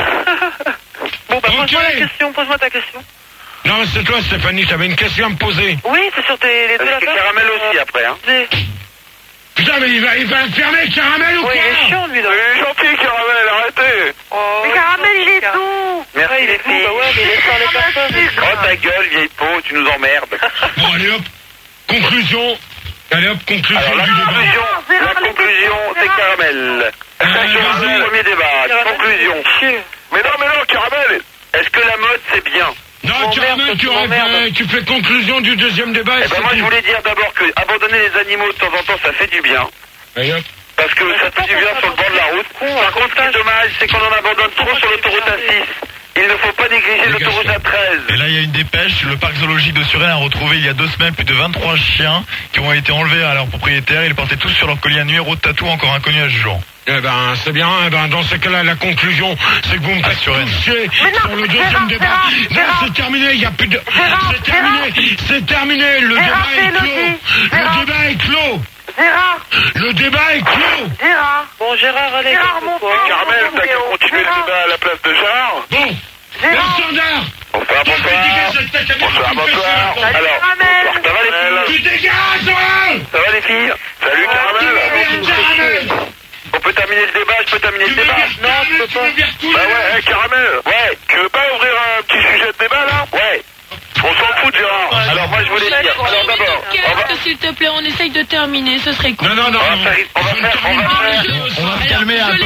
Bon, bah, pose-moi Ok. la question, pose-moi ta question. Non, mais c'est toi, Stéphanie, t'avais une question à me poser. Oui, c'est sur tes, les deux Parce que affaires. Caramel aussi après, hein. C'est- Putain, mais il va, il va fermer Caramel ou Oui, quoi? il est chiant, lui, là. Il est gentil, Caramel, arrêtez. Oh, Mais oui, Caramel, il est Car- doux. Merci Ouais, il les est fou, filles. bah ouais, mais laisse parler personne. Oh ta gueule, vieille peau, tu nous emmerdes. Bon, allez hop, conclusion. Allez hop, conclusion Alors la du débat. conclusion, Gérard, la les conclusion, questions, c'est Gérard. Caramel. Euh, Gérard, vas-y. le premier débat, Caramel, conclusion. chier. Mais non, mais non, Caramel, est-ce que la mode c'est bien? Non, m'emmerdes, Caramel, tu, tu aurais m'emmerdes. fait- tu fais conclusion du deuxième débat. et Eh ben c'est moi je tout. voulais dire d'abord que abandonner les animaux de temps en temps ça fait du bien. Allez hop. Parce que ça fait du bien sur le bord de la route. Par contre, ce qui est dommage, c'est qu'on en abandonne trop sur l'autoroute A six. Il ne faut pas négliger l'autoroute A treize. Et là, il y a une dépêche. Le parc zoologique de Suresnes a retrouvé il y a deux semaines plus de vingt-trois chiens qui ont été enlevés à leurs propriétaires. Ils portaient tous sur leur collier un numéro de tatou encore inconnu à ce jour. Eh ben, c'est bien. Eh ben, dans ce cas-là, la conclusion, c'est que vous me faites Suresnes. toucher Mais non, sur le deuxième Gérard, débat. Gérard, non, Gérard. c'est terminé. Il n'y a plus de. Gérard, C'est terminé. C'est terminé. Le Gérard, débat est c'est clos. Elodie. Gérard. Le débat est clos. Gérard, Le débat est clos. Gérard. Bon, Gérard, allez, Gérard, calme-toi. mon frère. Caramel, t'as qu'à continuer le Gérard. débat à la place de Gérard. Bon. Le Gérard. standard. Bonsoir, bonsoir. Bonsoir, bonsoir. Alors, ça va les filles? Tu dégages, Laurent! Ça va les filles? Salut, Caramel. On peut terminer le débat, je peux terminer le débat? Non, je peux pas. Bah ouais, hey, Caramel. Ouais, tu veux pas ouvrir un petit sujet de débat là? Ouais. On s'en fout, Gérard. Alors moi je voulais dire. Alors d'abord, on va... s'il te plaît, on essaye de terminer, ce serait cool. Non, non, non. On va faire, on va faire, on va faire. On va se calmer un peu.